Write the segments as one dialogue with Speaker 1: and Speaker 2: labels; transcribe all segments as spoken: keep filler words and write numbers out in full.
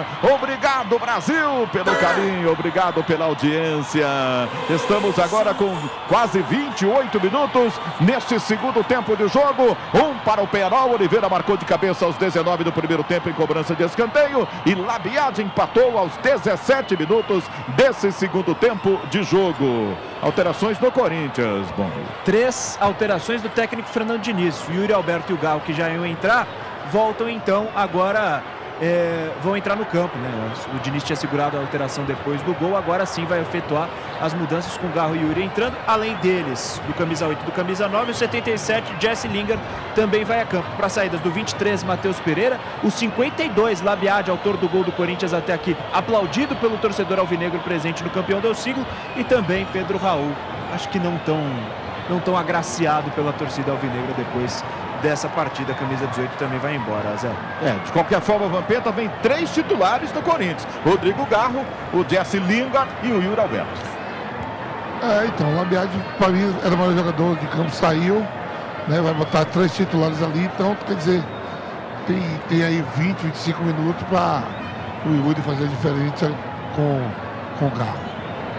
Speaker 1: PAN. Obrigado, Brasil, pelo carinho, obrigado pela audiência. Estamos agora com quase vinte e oito minutos neste segundo tempo de jogo. Um para o Penharol. Oliveira marcou de cabeça aos dezenove do primeiro tempo em cobrança de escanteio. E Labiade empatou aos dezessete minutos desse segundo tempo de jogo. Alterações no Corinthians. Bom,
Speaker 2: três alterações do técnico Fernando Diniz. O Yuri Alberto e o Gal, que já iam entrar, voltam então agora, é, vão entrar no campo, né? O Diniz tinha segurado a alteração depois do gol, agora sim vai efetuar as mudanças com o Garro e Yuri entrando. Além deles, do camisa oito e do camisa nove, o setenta e sete, Jesse Lingard, também vai a campo. Para saídas do vinte e três, Matheus Pereira, o cinquenta e dois, Labiade, autor do gol do Corinthians até aqui, aplaudido pelo torcedor alvinegro presente no campeão del siglo, e também Pedro Raul, acho que não tão, não tão agraciado pela torcida alvinegra depois dessa partida. A camisa dezoito também vai embora, Zé.
Speaker 1: É, de qualquer forma, Vampeta, vem três titulares do Corinthians: Rodrigo Garro, o Jesse Lingard e o Yuri Alberto.
Speaker 3: É, então, o Labiade, para mim, era o maior jogador de campo, saiu, né, vai botar três titulares ali, então, quer dizer, tem, tem aí vinte, vinte e cinco minutos para o Yuri fazer a diferença com, com o Garro.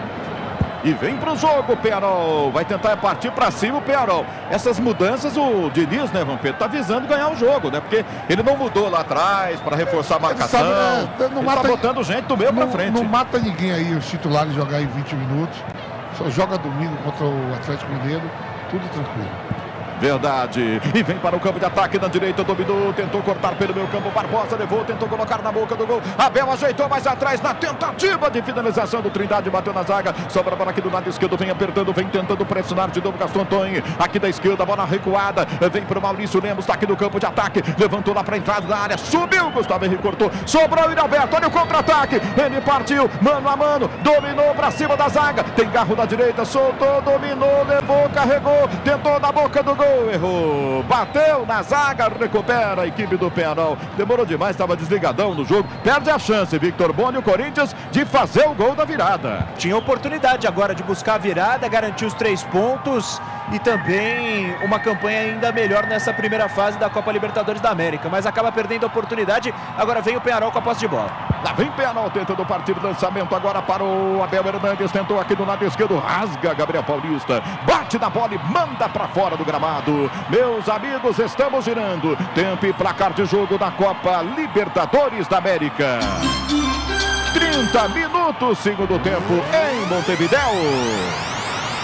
Speaker 1: E vem pro jogo o Penharol. Vai tentar partir para cima o Penharol. Essas mudanças o Diniz, né, Vampeta, tá visando ganhar o jogo, né? Porque ele não mudou lá atrás para reforçar a marcação. Ele, sabe, é, não ele mata, tá botando gente do meio para frente.
Speaker 3: Não mata ninguém aí os titulares jogar em vinte minutos. Só joga domingo contra o Atlético Mineiro. Tudo tranquilo.
Speaker 1: Verdade. E vem para o campo de ataque na direita, dominou, tentou cortar pelo meio campo, Barbosa levou, tentou colocar na boca do gol. Abel ajeitou mais atrás na tentativa de finalização do Trindade, bateu na zaga, sobra a bola aqui do lado esquerdo, vem apertando, vem tentando pressionar de novo Gaston Antônio. Aqui da esquerda, bola recuada, vem para o Maurício Lemos, tá aqui no campo de ataque, levantou lá para a entrada da área, subiu, Gustavo Henrique cortou, sobrou o Yuri Alberto, olha o contra-ataque, ele partiu, mano a mano, dominou para cima da zaga, tem Garro na direita, soltou, dominou, levou, carregou, tentou na boca do gol. Errou, bateu na zaga, recupera a equipe do Penharol. Demorou demais, estava desligadão no jogo. Perde a chance, Victor Boni, o Corinthians, de fazer o gol da virada.
Speaker 2: Tinha oportunidade agora de buscar a virada, garantir os três pontos e também uma campanha ainda melhor nessa primeira fase da Copa Libertadores da América, mas acaba perdendo a oportunidade. Agora vem o Penharol com a posse de bola.
Speaker 1: Lá vem Penharol tentando partir, lançamento agora para o Abel Hernandes, tentou aqui do lado esquerdo, rasga Gabriel Paulista, bate na bola e manda para fora do gramado. Meus amigos, estamos girando tempo e placar de jogo da Copa Libertadores da América. trinta minutos, segundo tempo em Montevidéu.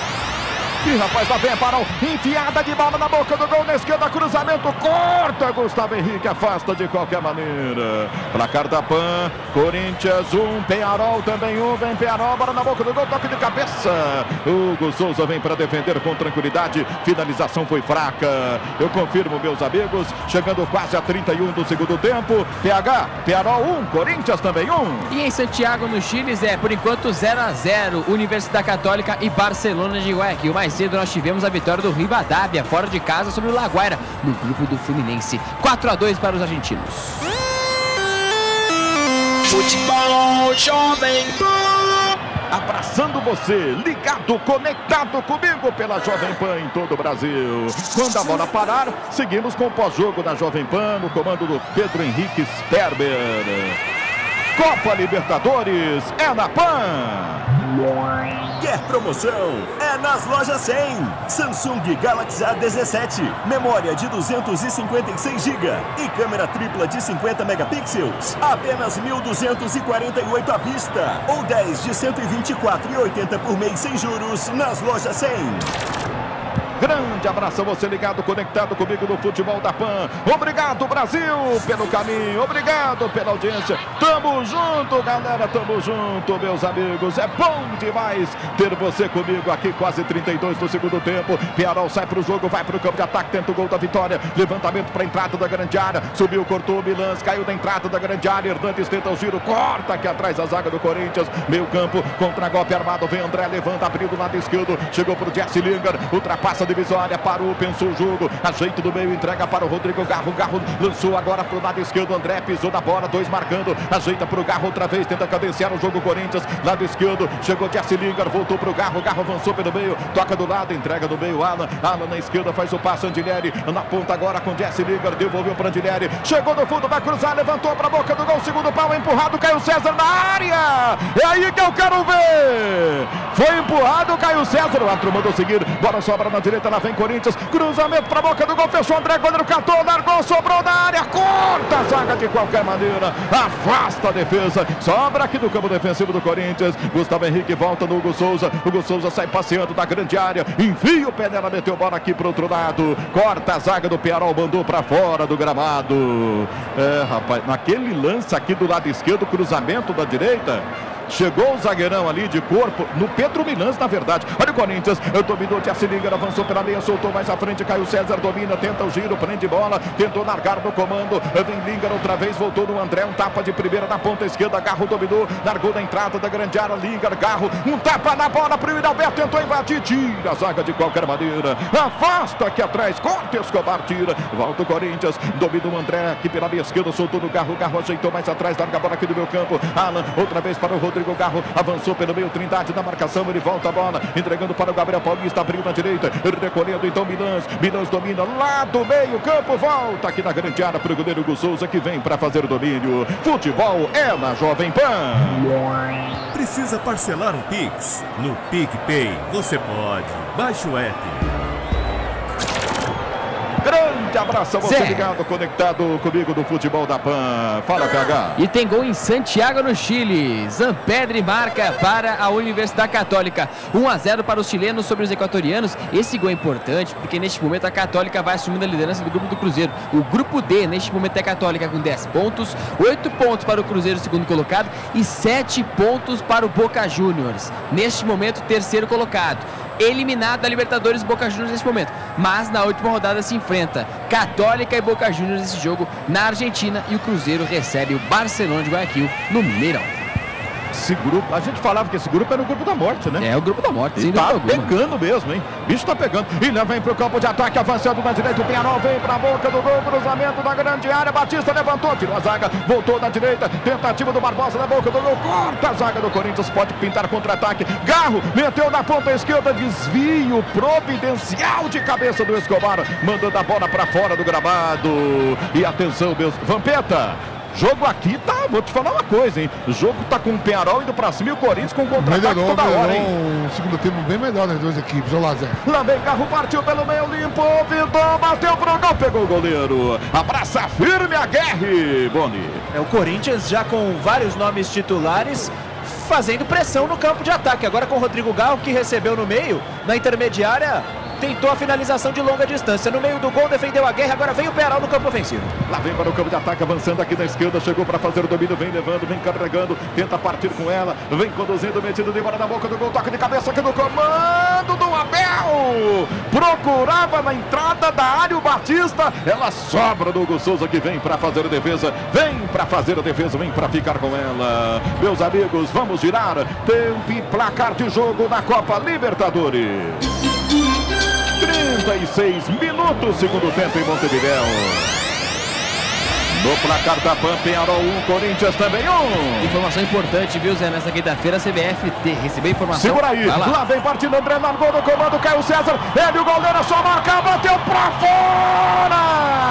Speaker 1: E rapaz, lá vem a Penharol, enfiada de bola na boca do gol, na esquerda, cruzamento, corta, Gustavo Henrique afasta de qualquer maneira. Placar da PAN, Corinthians um, Penharol também um, vem Penharol, bola na boca do gol, toque de cabeça. Hugo Souza vem para defender com tranquilidade, finalização foi fraca. Eu confirmo, meus amigos, chegando quase a trinta e um do segundo tempo, P H, Penharol um, Corinthians também um.
Speaker 4: E em Santiago, no Chile, é por enquanto zero a zero, Universidade Católica e Barcelona de Guayaquil. Mais cedo nós tivemos a vitória do Rivadavia fora de casa sobre o La Guaira no grupo do Fluminense, quatro a dois para os argentinos.
Speaker 1: Futebol Jovem Pan, abraçando você, ligado, conectado comigo pela Jovem Pan em todo o Brasil. Quando a bola parar, seguimos com o pós-jogo da Jovem Pan no comando do Pedro Henrique Sperber. Copa Libertadores é na PAN.
Speaker 5: Quer promoção? É nas lojas cem. Samsung Galaxy A dezessete, memória de duzentos e cinquenta e seis gigabytes e câmera tripla de cinquenta megapixels. Apenas mil duzentos e quarenta e oito à vista ou dez de cento e vinte e quatro reais e oitenta centavos por mês sem juros nas lojas cem.
Speaker 1: Grande abraço a você ligado, conectado comigo no Futebol da PAN. Obrigado, Brasil, pelo caminho. Obrigado pela audiência. Tamo junto, galera. Tamo junto, meus amigos. É bom demais ter você comigo aqui. Quase trinta e dois do segundo tempo. Penharol sai pro jogo, vai pro campo de ataque, tenta o gol da vitória. Levantamento pra entrada da grande área. Subiu, cortou o Milans, caiu da entrada da grande área. Hernandes tenta o giro, corta aqui atrás a zaga do Corinthians. Meio campo, contra golpe armado. Vem André, levanta, abriu do lado esquerdo. Chegou pro Jesse Lingard, ultrapassa divisória, parou, pensou o jogo, ajeito do meio, entrega para o Rodrigo Garro, Garro lançou agora para o lado esquerdo, André pisou na bola, dois marcando, ajeita para o Garro outra vez, tenta cadenciar o jogo Corinthians, lado esquerdo, chegou Jesse Lingard, voltou para o Garro, Garro avançou pelo meio, toca do lado, entrega do meio, Alan, Alan na esquerda faz o passe, Andilleri na ponta agora com Jesse Lingard, devolveu para Andilleri, chegou no fundo, vai cruzar, levantou para a boca do gol, segundo pau, empurrado, Caio César na área, é aí que eu quero ver, foi empurrado, Caio César, o árbitro mandou seguir, bola sobra na direita, lá vem Corinthians, cruzamento para a boca do gol, fechou André, goleiro catou, largou, sobrou na área, corta a zaga de qualquer maneira, afasta a defesa, sobra aqui do campo defensivo do Corinthians, Gustavo Henrique volta no Hugo Souza, Hugo Souza sai passeando da grande área, enfia o pé nela, meteu bola aqui pro outro lado, corta a zaga do Pearol, mandou para fora do gramado, é rapaz, naquele lance aqui do lado esquerdo, cruzamento da direita, chegou o zagueirão ali de corpo, no Pedro Milans, na verdade. Olha o Corinthians, dominou, Jesse Lingard, avançou pela meia, soltou mais à frente, Caio César domina, tenta o giro, prende bola, tentou largar no comando, vem Lingard outra vez, voltou no André, um tapa de primeira na ponta esquerda, Garro dominou, largou na entrada da grande área, Lingard, Garro, um tapa na bola, primeiro Alberto tentou invadir, tira a zaga de qualquer maneira, afasta aqui atrás, corta Escobar, tira, volta o Corinthians, domina o André aqui pela meia esquerda, soltou no Garro, Garro ajeitou mais atrás, larga a bola aqui do meu campo, Alan, outra vez para o Rodrigo Rodrigo Garro avançou pelo meio, Trindade na marcação, ele volta a bola, entregando para o Gabriel Paulista, abriu na direita, recolhendo então Milans, Milans domina lá do meio campo, volta aqui na grande área para o goleiro Hugo Souza, que vem para fazer o domínio. Futebol é na Jovem Pan.
Speaker 5: Precisa parcelar um Pix? No PicPay você pode. Baixe o app.
Speaker 1: Grande abraço a você
Speaker 4: Zé.
Speaker 1: ligado, conectado comigo do Futebol da Pan. Fala, P H.
Speaker 4: E tem gol em Santiago, no Chile. Zampedri marca para a Universidade Católica. um a zero para os chilenos sobre os equatorianos. Esse gol é importante porque neste momento a Católica vai assumindo a liderança do grupo do Cruzeiro. O grupo D, neste momento, é a Católica com dez pontos, oito pontos para o Cruzeiro, segundo colocado, e sete pontos para o Boca Juniors. Neste momento, terceiro colocado. Eliminado da Libertadores, Boca Juniors nesse momento, mas na última rodada se enfrenta Católica e Boca Juniors nesse jogo na Argentina, e o Cruzeiro recebe o Barcelona de Guayaquil no Mineirão.
Speaker 1: Esse grupo, a gente falava que esse grupo era o grupo da morte, né?
Speaker 4: É o grupo da morte, sem
Speaker 1: tá
Speaker 4: dúvida alguma.
Speaker 1: pegando mesmo, hein? Bicho tá pegando. Ilha vem pro campo de ataque, avançando na direita. O Pearol vem pra boca do gol, cruzamento da grande área. Batista levantou, tirou a zaga, voltou na direita. Tentativa do Barbosa na boca do gol. Corta a zaga do Corinthians, pode pintar contra-ataque. Garro meteu na ponta esquerda, desvio providencial de cabeça do Escobar, mandando a bola pra fora do gramado. E atenção, meus. Vampeta! Jogo aqui tá, vou te falar uma coisa, hein? O jogo tá com o Pearol indo pra cima e o Corinthians com contra-ataque toda hora, hein?
Speaker 3: Um segundo tempo bem melhor das duas equipes. Olha lá, Zé.
Speaker 1: Lá vem Garro, partiu pelo meio, limpou, Vidal, bateu pro gol, pegou o goleiro. Abraça firme a Guerre, Boni.
Speaker 2: É o Corinthians já com vários nomes titulares fazendo pressão no campo de ataque. Agora com o Rodrigo Garro, que recebeu no meio, na intermediária, tentou a finalização de longa distância. No meio do gol, defendeu a Guerra. Agora vem o Pearol no campo ofensivo.
Speaker 1: Lá vem para o campo de ataque, avançando aqui na esquerda. Chegou para fazer o domínio, vem levando, vem carregando. Tenta partir com ela, vem conduzindo, metido de bola na boca do gol. Toque de cabeça aqui no comando do Abel. Procurava na entrada da área o Batista. Ela sobra do Hugo Souza, que vem para fazer a defesa. Vem para fazer a defesa, vem para ficar com ela. Meus amigos, vamos girar. Tempo e placar de jogo na Copa Libertadores. trinta e seis minutos, segundo tempo em Montevidéu. No placar da Pan, Pearol um, Corinthians também um.
Speaker 4: Informação importante, viu, Zé? Nessa quinta-feira a C B F T recebeu informação.
Speaker 1: Segura aí,
Speaker 4: lá.
Speaker 1: lá vem partindo André, largou no comando, Caio César. Ele, o goleiro, só marca, bateu pra fora.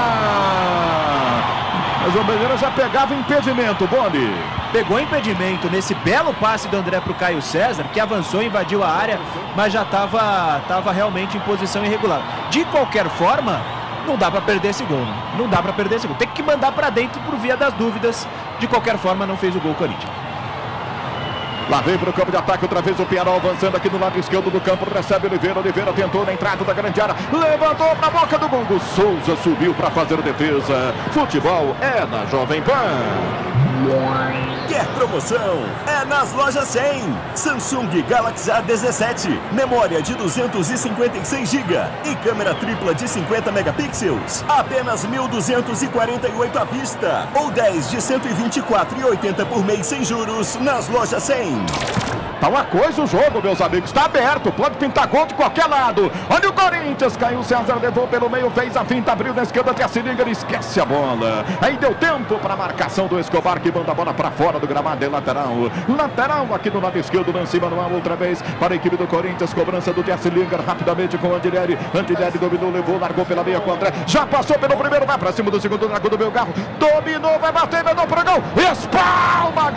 Speaker 1: Mas o Bandeira já pegava impedimento, Boni.
Speaker 2: Pegou impedimento nesse belo passe do André para o Caio César, que avançou, invadiu a área, mas já estava tava realmente em posição irregular. De qualquer forma, não dá para perder esse gol, né? Não dá para perder esse gol. Tem que mandar para dentro por via das dúvidas. De qualquer forma, não fez o gol Corinthians.
Speaker 1: Lá vem para o campo de ataque, outra vez o Pearol avançando aqui no lado esquerdo do campo, recebe Oliveira, Oliveira tentou na entrada da grande área, levantou para a boca do gol, o Souza subiu para fazer a defesa. Futebol é na Jovem Pan.
Speaker 5: Quer promoção? É nas lojas cem. Samsung Galaxy A dezessete, memória de duzentos e cinquenta e seis gigas e câmera tripla de cinquenta megapixels. Apenas mil duzentos e quarenta e oito à vista ou dez de cento e vinte e quatro reais e oitenta centavos por mês sem juros nas lojas cem.
Speaker 1: Tá uma coisa o jogo, meus amigos, tá aberto, pode pintar gol de qualquer lado. Olha o Corinthians, caiu, César levou pelo meio, fez a finta, abriu na esquerda, até a seringa, ele esquece a bola. Aí deu tempo para a marcação do Escobar, que manda a bola para fora do gramado, é lateral. Lateral aqui no lado esquerdo, lance manual outra vez para a equipe do Corinthians, cobrança do Tercilinger, rapidamente com o Andilleri. Andilleri dominou, levou, largou pela meia com o André, já passou pelo primeiro, vai para cima do segundo, dragão do Belgarro, dominou, vai bater, mandou pro gol, espalma,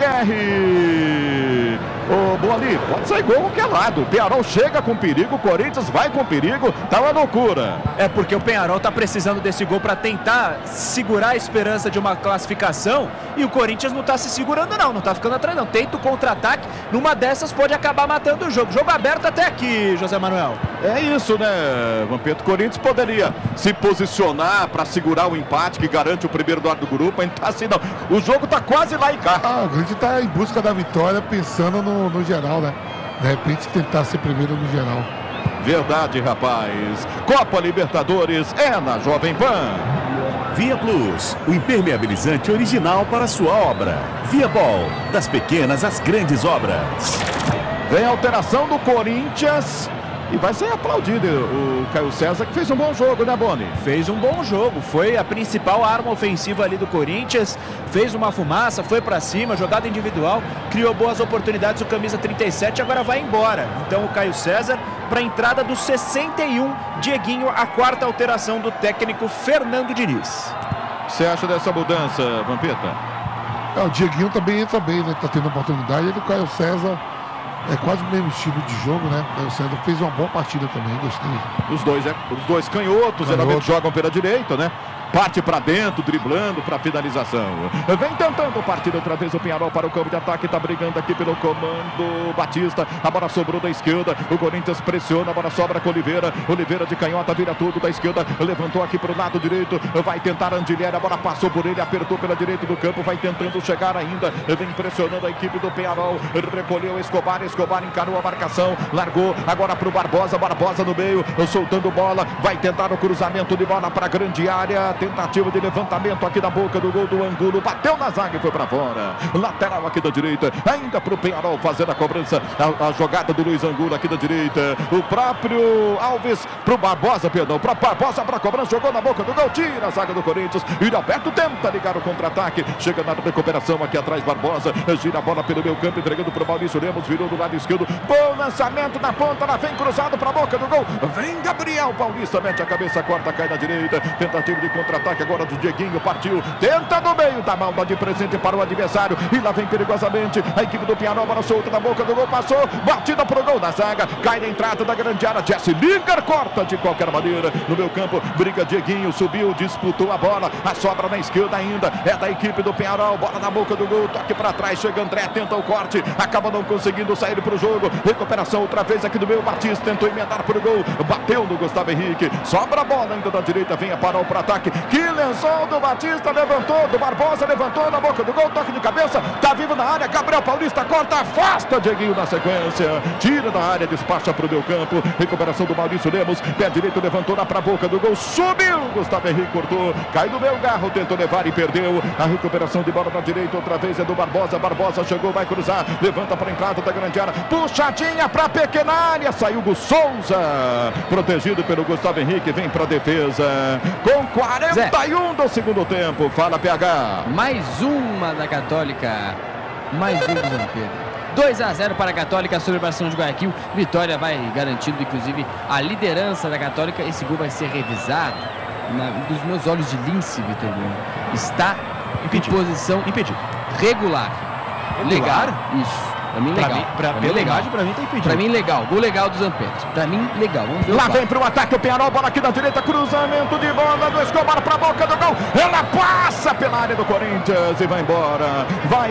Speaker 1: Guerri. Ô, Boli, pode sair gol qualquer lado. O Penharol chega com perigo, o Corinthians vai com perigo, tá uma loucura.
Speaker 2: É porque o Penharol tá precisando desse gol para tentar segurar a esperança de uma classificação e o Corinthians não tá se segurando não, não tá ficando atrás não. Tenta o contra-ataque, numa dessas pode acabar matando o jogo. Jogo aberto até aqui, José Manuel.
Speaker 1: É isso, né, Vampeta? O Corinthians poderia se posicionar para segurar o empate que garante o primeiro lugar do grupo, mas não tá assim não. O jogo tá quase lá em cá.
Speaker 3: Ah, o Corinthians tá em busca da vitória, pensando no No, no geral, né? De repente tentar ser primeiro no geral.
Speaker 1: Verdade, rapaz. Copa Libertadores é na Jovem Pan.
Speaker 5: Via Plus, o impermeabilizante original para sua obra. Via Ball, das pequenas às grandes obras.
Speaker 1: Vem a alteração do Corinthians e vai ser aplaudido o Caio César, que fez um bom jogo, né, Boni?
Speaker 2: Fez um bom jogo, foi a principal arma ofensiva ali do Corinthians, fez uma fumaça, foi pra cima, jogada individual, criou boas oportunidades, o camisa trinta e sete agora vai embora. Então o Caio César para a entrada do sessenta e um, Dieguinho, a quarta alteração do técnico Fernando Diniz.
Speaker 1: O que você acha dessa mudança, Vampeta?
Speaker 3: É, o Dieguinho também entra bem, né? Tá tendo oportunidade, ele e o Caio César. É quase o mesmo estilo de jogo, né? O César fez uma boa partida também, gostei.
Speaker 1: Os dois, é, os dois canhotos, geralmente jogam pela direita, né? Parte para dentro, driblando para finalização. Vem tentando partir outra vez o Penharol para o campo de ataque. Está brigando aqui pelo comando Batista. A bola sobrou da esquerda. O Corinthians pressiona. A bola sobra com Oliveira. Oliveira de canhota vira tudo da esquerda. Levantou aqui para o lado direito. Vai tentar Andilleri. A bola passou por ele. Apertou pela direita do campo. Vai tentando chegar ainda. Vem pressionando a equipe do Penharol. Recolheu Escobar. Escobar encarou a marcação. Largou agora para o Barbosa. Barbosa no meio. Soltando bola. Vai tentar o cruzamento de bola para a grande área. Tentativa de levantamento aqui na boca do gol do Angulo. Bateu na zaga e foi para fora. Lateral aqui da direita. Ainda para o Penharol fazer a cobrança. A, a jogada do Luiz Angulo aqui da direita. O próprio Alves para o Barbosa, perdão. Para Barbosa para a cobrança. Jogou na boca do gol. Tira a zaga do Corinthians. E Alberto tenta ligar o contra-ataque. Chega na recuperação aqui atrás. Barbosa gira a bola pelo meio campo. Entregando para o Maurício Lemos. Virou do lado esquerdo. Bom lançamento na ponta. Lá vem cruzado para a boca do gol. Vem Gabriel Paulista. Mete a cabeça, corta, cai na direita. Tentativa de contra ataque agora do Dieguinho, partiu, tenta no meio da mão, dá de presente para o adversário e lá vem perigosamente a equipe do Penharol, bola solta na boca do gol, passou, batida pro gol da zaga, cai na entrada da grande área, Jesse Linger corta de qualquer maneira, no meu campo, briga Dieguinho, subiu, disputou a bola, a sobra na esquerda ainda, é da equipe do Penharol, bola na boca do gol, toque para trás, chega André, tenta o corte, acaba não conseguindo sair pro jogo, recuperação outra vez aqui do meio, Batista tentou emendar pro gol, bateu no Gustavo Henrique, sobra a bola ainda da direita, vem a Penharol para ataque, que lençol do Batista, levantou, do Barbosa, levantou na boca do gol, toque de cabeça, tá vivo na área, Gabriel Paulista corta, afasta Dieguinho na sequência, tira da área, despacha pro meu campo, recuperação do Maurício Lemos, pé direito, levantou lá pra boca do gol, subiu, Gustavo Henrique cortou, cai no meu garro, tentou levar e perdeu, a recuperação de bola na direita, outra vez é do Barbosa, Barbosa chegou, vai cruzar, levanta pra entrada da grande área, puxadinha pra pequena área, saiu o Souza, protegido pelo Gustavo Henrique, vem pra defesa, com quarenta e um do segundo tempo, fala P H.
Speaker 4: Mais uma da Católica, mais um do São Pedro. dois a zero para a Católica sobre o Barcelona de Guayaquil. Vitória vai garantindo, inclusive, a liderança da Católica. Esse gol vai ser revisado. Na, dos meus olhos de lince, Vitor Bueno, está impedido. Em posição
Speaker 2: impedido.
Speaker 4: Regular.
Speaker 2: Legal?
Speaker 4: Isso. Pra mim, legal.
Speaker 2: Pra mim, pra,
Speaker 4: pra
Speaker 2: mim,
Speaker 4: legal.
Speaker 2: Imagem, pra mim tá impedido.
Speaker 4: Pra mim, legal. Gol legal do Zampetto. Pra mim, legal. Vamos ver.
Speaker 1: Lá vem pro ataque o Penharol, bola aqui na direita, cruzamento de bola do Escobar pra boca do gol. Ela passa pela área do Corinthians e vai embora. Vai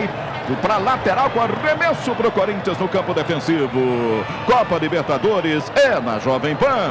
Speaker 1: para lateral com arremesso para o Corinthians no campo defensivo. Copa Libertadores é na Jovem Pan.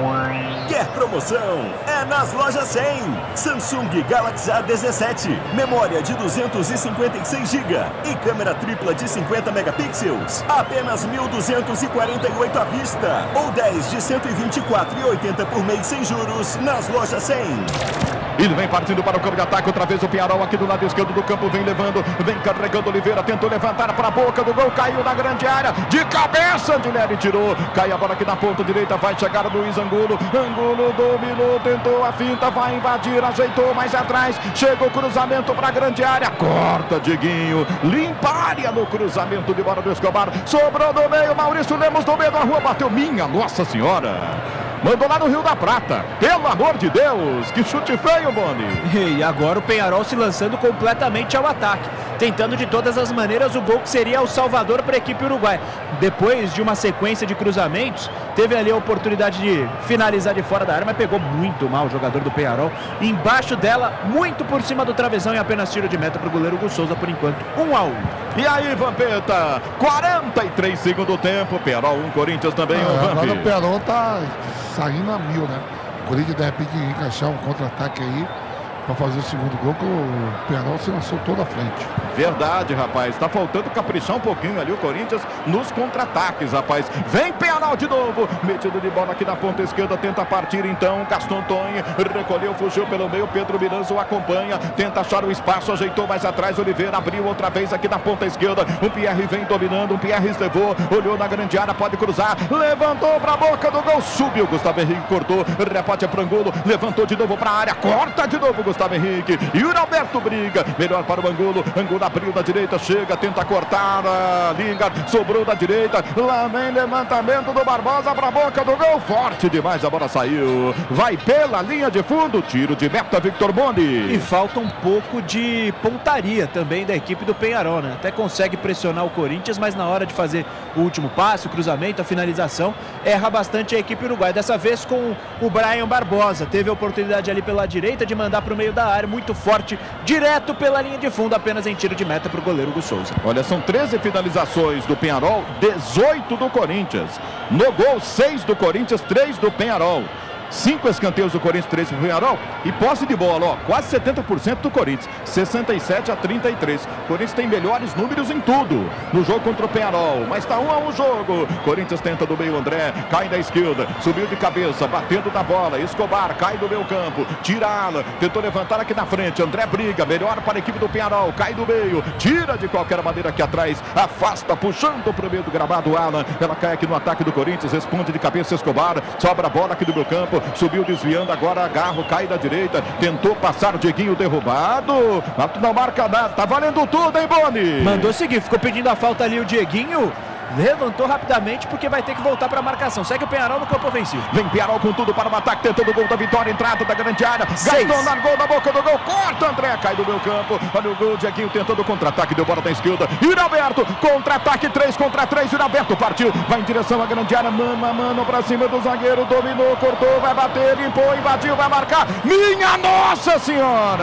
Speaker 5: Quer promoção? É nas lojas cem. Samsung Galaxy A dezessete, memória de duzentos e cinquenta e seis gigas e câmera tripla de cinquenta megapixels. Apenas mil duzentos e quarenta e oito à vista ou dez de cento e vinte e quatro e oitenta por mês sem juros nas lojas cem.
Speaker 1: Ele vem partindo para o campo de ataque, outra vez o Penharol aqui do lado esquerdo do campo, vem levando, vem carregando Oliveira, tentou levantar para a boca do gol, caiu na grande área, de cabeça, Andileri tirou, cai a bola aqui na ponta direita, vai chegar o Luiz Angulo, Angulo dominou, tentou a finta, vai invadir, ajeitou mais atrás, chega o cruzamento para a grande área, corta Diguinho, limpa a área no cruzamento de bola do Escobar, sobrou no meio, Maurício Lemos no meio da rua, bateu, minha Nossa Senhora! Mandou lá no Rio da Prata. Pelo amor de Deus, que chute feio, Boni.
Speaker 2: E agora o Penharol se lançando completamente ao ataque, tentando de todas as maneiras o gol que seria o salvador para a equipe uruguaia. Depois de uma sequência de cruzamentos, teve ali a oportunidade de finalizar de fora da área, mas pegou muito mal o jogador do Penharol. Embaixo dela, muito por cima do travessão e apenas tiro de meta para o goleiro Hugo Souza por enquanto. um a um.
Speaker 1: E aí, Vampeta, quarenta e três segundos do tempo, Penharol um, Penharol também,
Speaker 3: ah,
Speaker 1: um Vamp.
Speaker 3: Agora o Penharol tá saindo a mil, né? O Corinthians de repente encaixar um contra-ataque aí para fazer o segundo gol, que o Penharol se lançou toda a frente.
Speaker 1: Verdade, rapaz. Tá faltando caprichar um pouquinho ali o Corinthians nos contra-ataques, rapaz. Vem Penharol de novo. Metido de bola aqui na ponta esquerda. Tenta partir então. Gaston Tonho recolheu, fugiu pelo meio. Pedro Miranzo o acompanha. Tenta achar o espaço. Ajeitou mais atrás. Oliveira abriu outra vez aqui na ponta esquerda. O Pierre vem dominando. O Pierre levou. Olhou na grande área. Pode cruzar. Levantou pra boca do gol. Subiu. Gustavo Henrique cortou. Repate para Angulo. Levantou de novo pra área. Corta de novo Gustavo Henrique. E o Alberto briga. Melhor para o Angulo. Angulo abriu da direita, chega, tenta cortar a Lingard, sobrou da direita, lá vem levantamento do Barbosa para a boca do gol, forte demais, a bola saiu, vai pela linha de fundo, tiro de meta, Victor Boni.
Speaker 2: E falta um pouco de pontaria também da equipe do Penharol, né? Até consegue pressionar o Corinthians, mas na hora de fazer o último passe, o cruzamento, a finalização, erra bastante a equipe uruguaia, dessa vez com o Brian Barbosa, teve a oportunidade ali pela direita de mandar para o meio da área, muito forte, direto pela linha de fundo, apenas em tiro de meta para o goleiro Hugo Souza.
Speaker 1: Olha, são treze finalizações do Penharol, dezoito do Corinthians. No gol, seis do Corinthians, três do Penharol. Cinco escanteios do Corinthians, três do Penharol. E posse de bola, ó, quase setenta por cento do Corinthians, sessenta e sete a trinta e três. O Corinthians tem melhores números em tudo no jogo contra o Penharol, mas está um a um jogo. Corinthians tenta do meio, André, cai da esquerda, subiu de cabeça, batendo na bola. Escobar cai do meio campo, tira a ala, tentou levantar aqui na frente. André briga, melhor para a equipe do Penharol, cai do meio, tira de qualquer maneira aqui atrás, afasta, puxando para o meio do gramado. Alan, ela cai aqui no ataque do Corinthians, responde de cabeça Escobar, sobra a bola aqui do meio campo. Subiu desviando, agora Garro cai da direita, tentou passar o Dieguinho derrubado, não marca nada, tá valendo tudo, hein, Boni?
Speaker 2: Mandou seguir, ficou pedindo a falta ali o Dieguinho, levantou rapidamente porque vai ter que voltar para a marcação. Segue o Penharol no campo ofensivo.
Speaker 1: Vem Penharol com tudo para o ataque, tentando o gol da vitória, entrada da grande área. Gaston largou na boca do gol, corta André, cai do meu campo. Olha o gol, Dieguinho tentando o contra-ataque, deu bola da esquerda. Iraberto, contra-ataque, três contra três. Iraberto partiu, vai em direção à grande área, mano a mano para cima do zagueiro, dominou, cortou, vai bater, limpou, invadiu, vai marcar. Minha Nossa Senhora!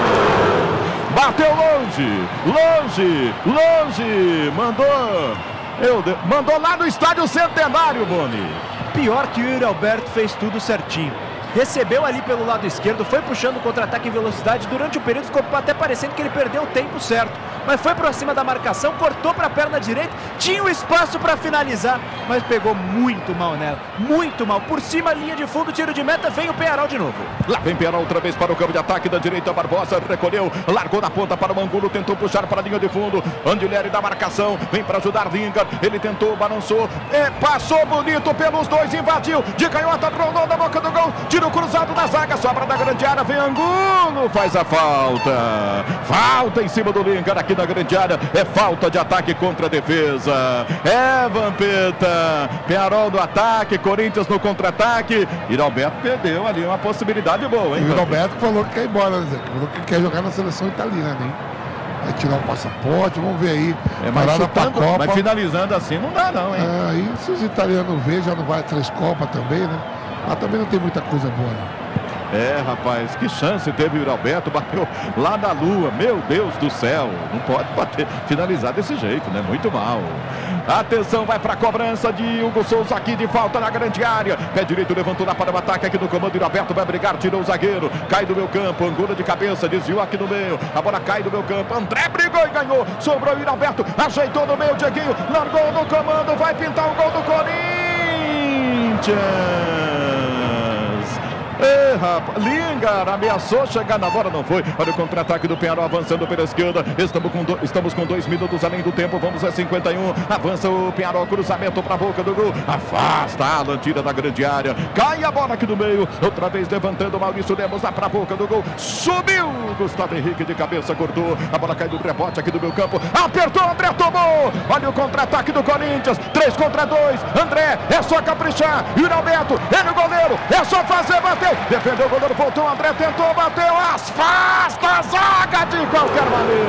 Speaker 1: Bateu longe, longe, longe, mandou. Meu Deus, mandou lá no estádio Centenário, Boni.
Speaker 2: Pior que o Yuri Alberto fez tudo certinho. Recebeu ali pelo lado esquerdo, foi puxando o contra-ataque em velocidade. Durante o período ficou até parecendo que ele perdeu o tempo certo. Mas foi para cima da marcação, cortou para a perna direita, tinha o espaço para finalizar, mas pegou muito mal nela. Muito mal. Por cima, linha de fundo, tiro de meta, vem o Penharol de novo.
Speaker 1: Lá vem Penharol outra vez para o campo de ataque da direita. Barbosa recolheu, largou na ponta para o Angulo, tentou puxar para a linha de fundo. Andileri da marcação, vem para ajudar Lingard. Ele tentou, balançou, é, passou bonito pelos dois, invadiu de canhota, rondou na boca do gol. Tiro cruzado da zaga, sobra da grande área, vem Angulo, faz a falta. Falta em cima do Lingard aqui na grande área, é falta de ataque contra a defesa. É, Vampeta, Penharol no ataque, Corinthians no contra-ataque. E Alberto perdeu ali uma possibilidade boa, hein?
Speaker 3: E o Alberto falou que quer ir embora, né? Falou que quer jogar na seleção italiana, hein? Vai tirar o passaporte, vamos ver aí.
Speaker 1: É, mas, chutando, Copa. Mas finalizando assim não dá não, hein?
Speaker 3: É, aí se os italianos verem, já não vai três Copas também, né? Mas também não tem muita coisa boa, né?
Speaker 1: É, rapaz, que chance teve o Yuri Alberto, bateu lá na lua, meu Deus do céu, não pode bater, finalizar desse jeito, né, muito mal. Atenção, vai para a cobrança de Hugo Souza aqui de falta na grande área, pé direito levantou lá para o ataque aqui no comando, Yuri Alberto vai brigar, tirou o zagueiro, cai do meu campo, Angulo de cabeça, desviou aqui no meio, a bola cai do meu campo, André brigou e ganhou, sobrou o Yuri Alberto, ajeitou no meio, Dieguinho, largou no comando, vai pintar o gol do Corinthians. Ei, rapaz, Lingard ameaçou chegar na bola, não foi. Olha o contra-ataque do Penharol avançando pela esquerda. Estamos com, do, estamos com dois minutos além do tempo. Vamos a cinquenta e um. Avança o Penharol, cruzamento para a boca do gol. Afasta a Alan, tira da grande área. Cai a bola aqui no meio. Outra vez levantando o Maurício Lemos lá para a boca do gol. Subiu Gustavo Henrique de cabeça, cortou. A bola cai do rebote aqui do meu campo. Apertou, André tomou. Olha o contra-ataque do Corinthians. três contra dois. André, é só caprichar. Yuri Alberto, ele o goleiro. É só fazer, bater. Defendeu o goleiro, voltou, André tentou, bateu, afasta a zaga de qualquer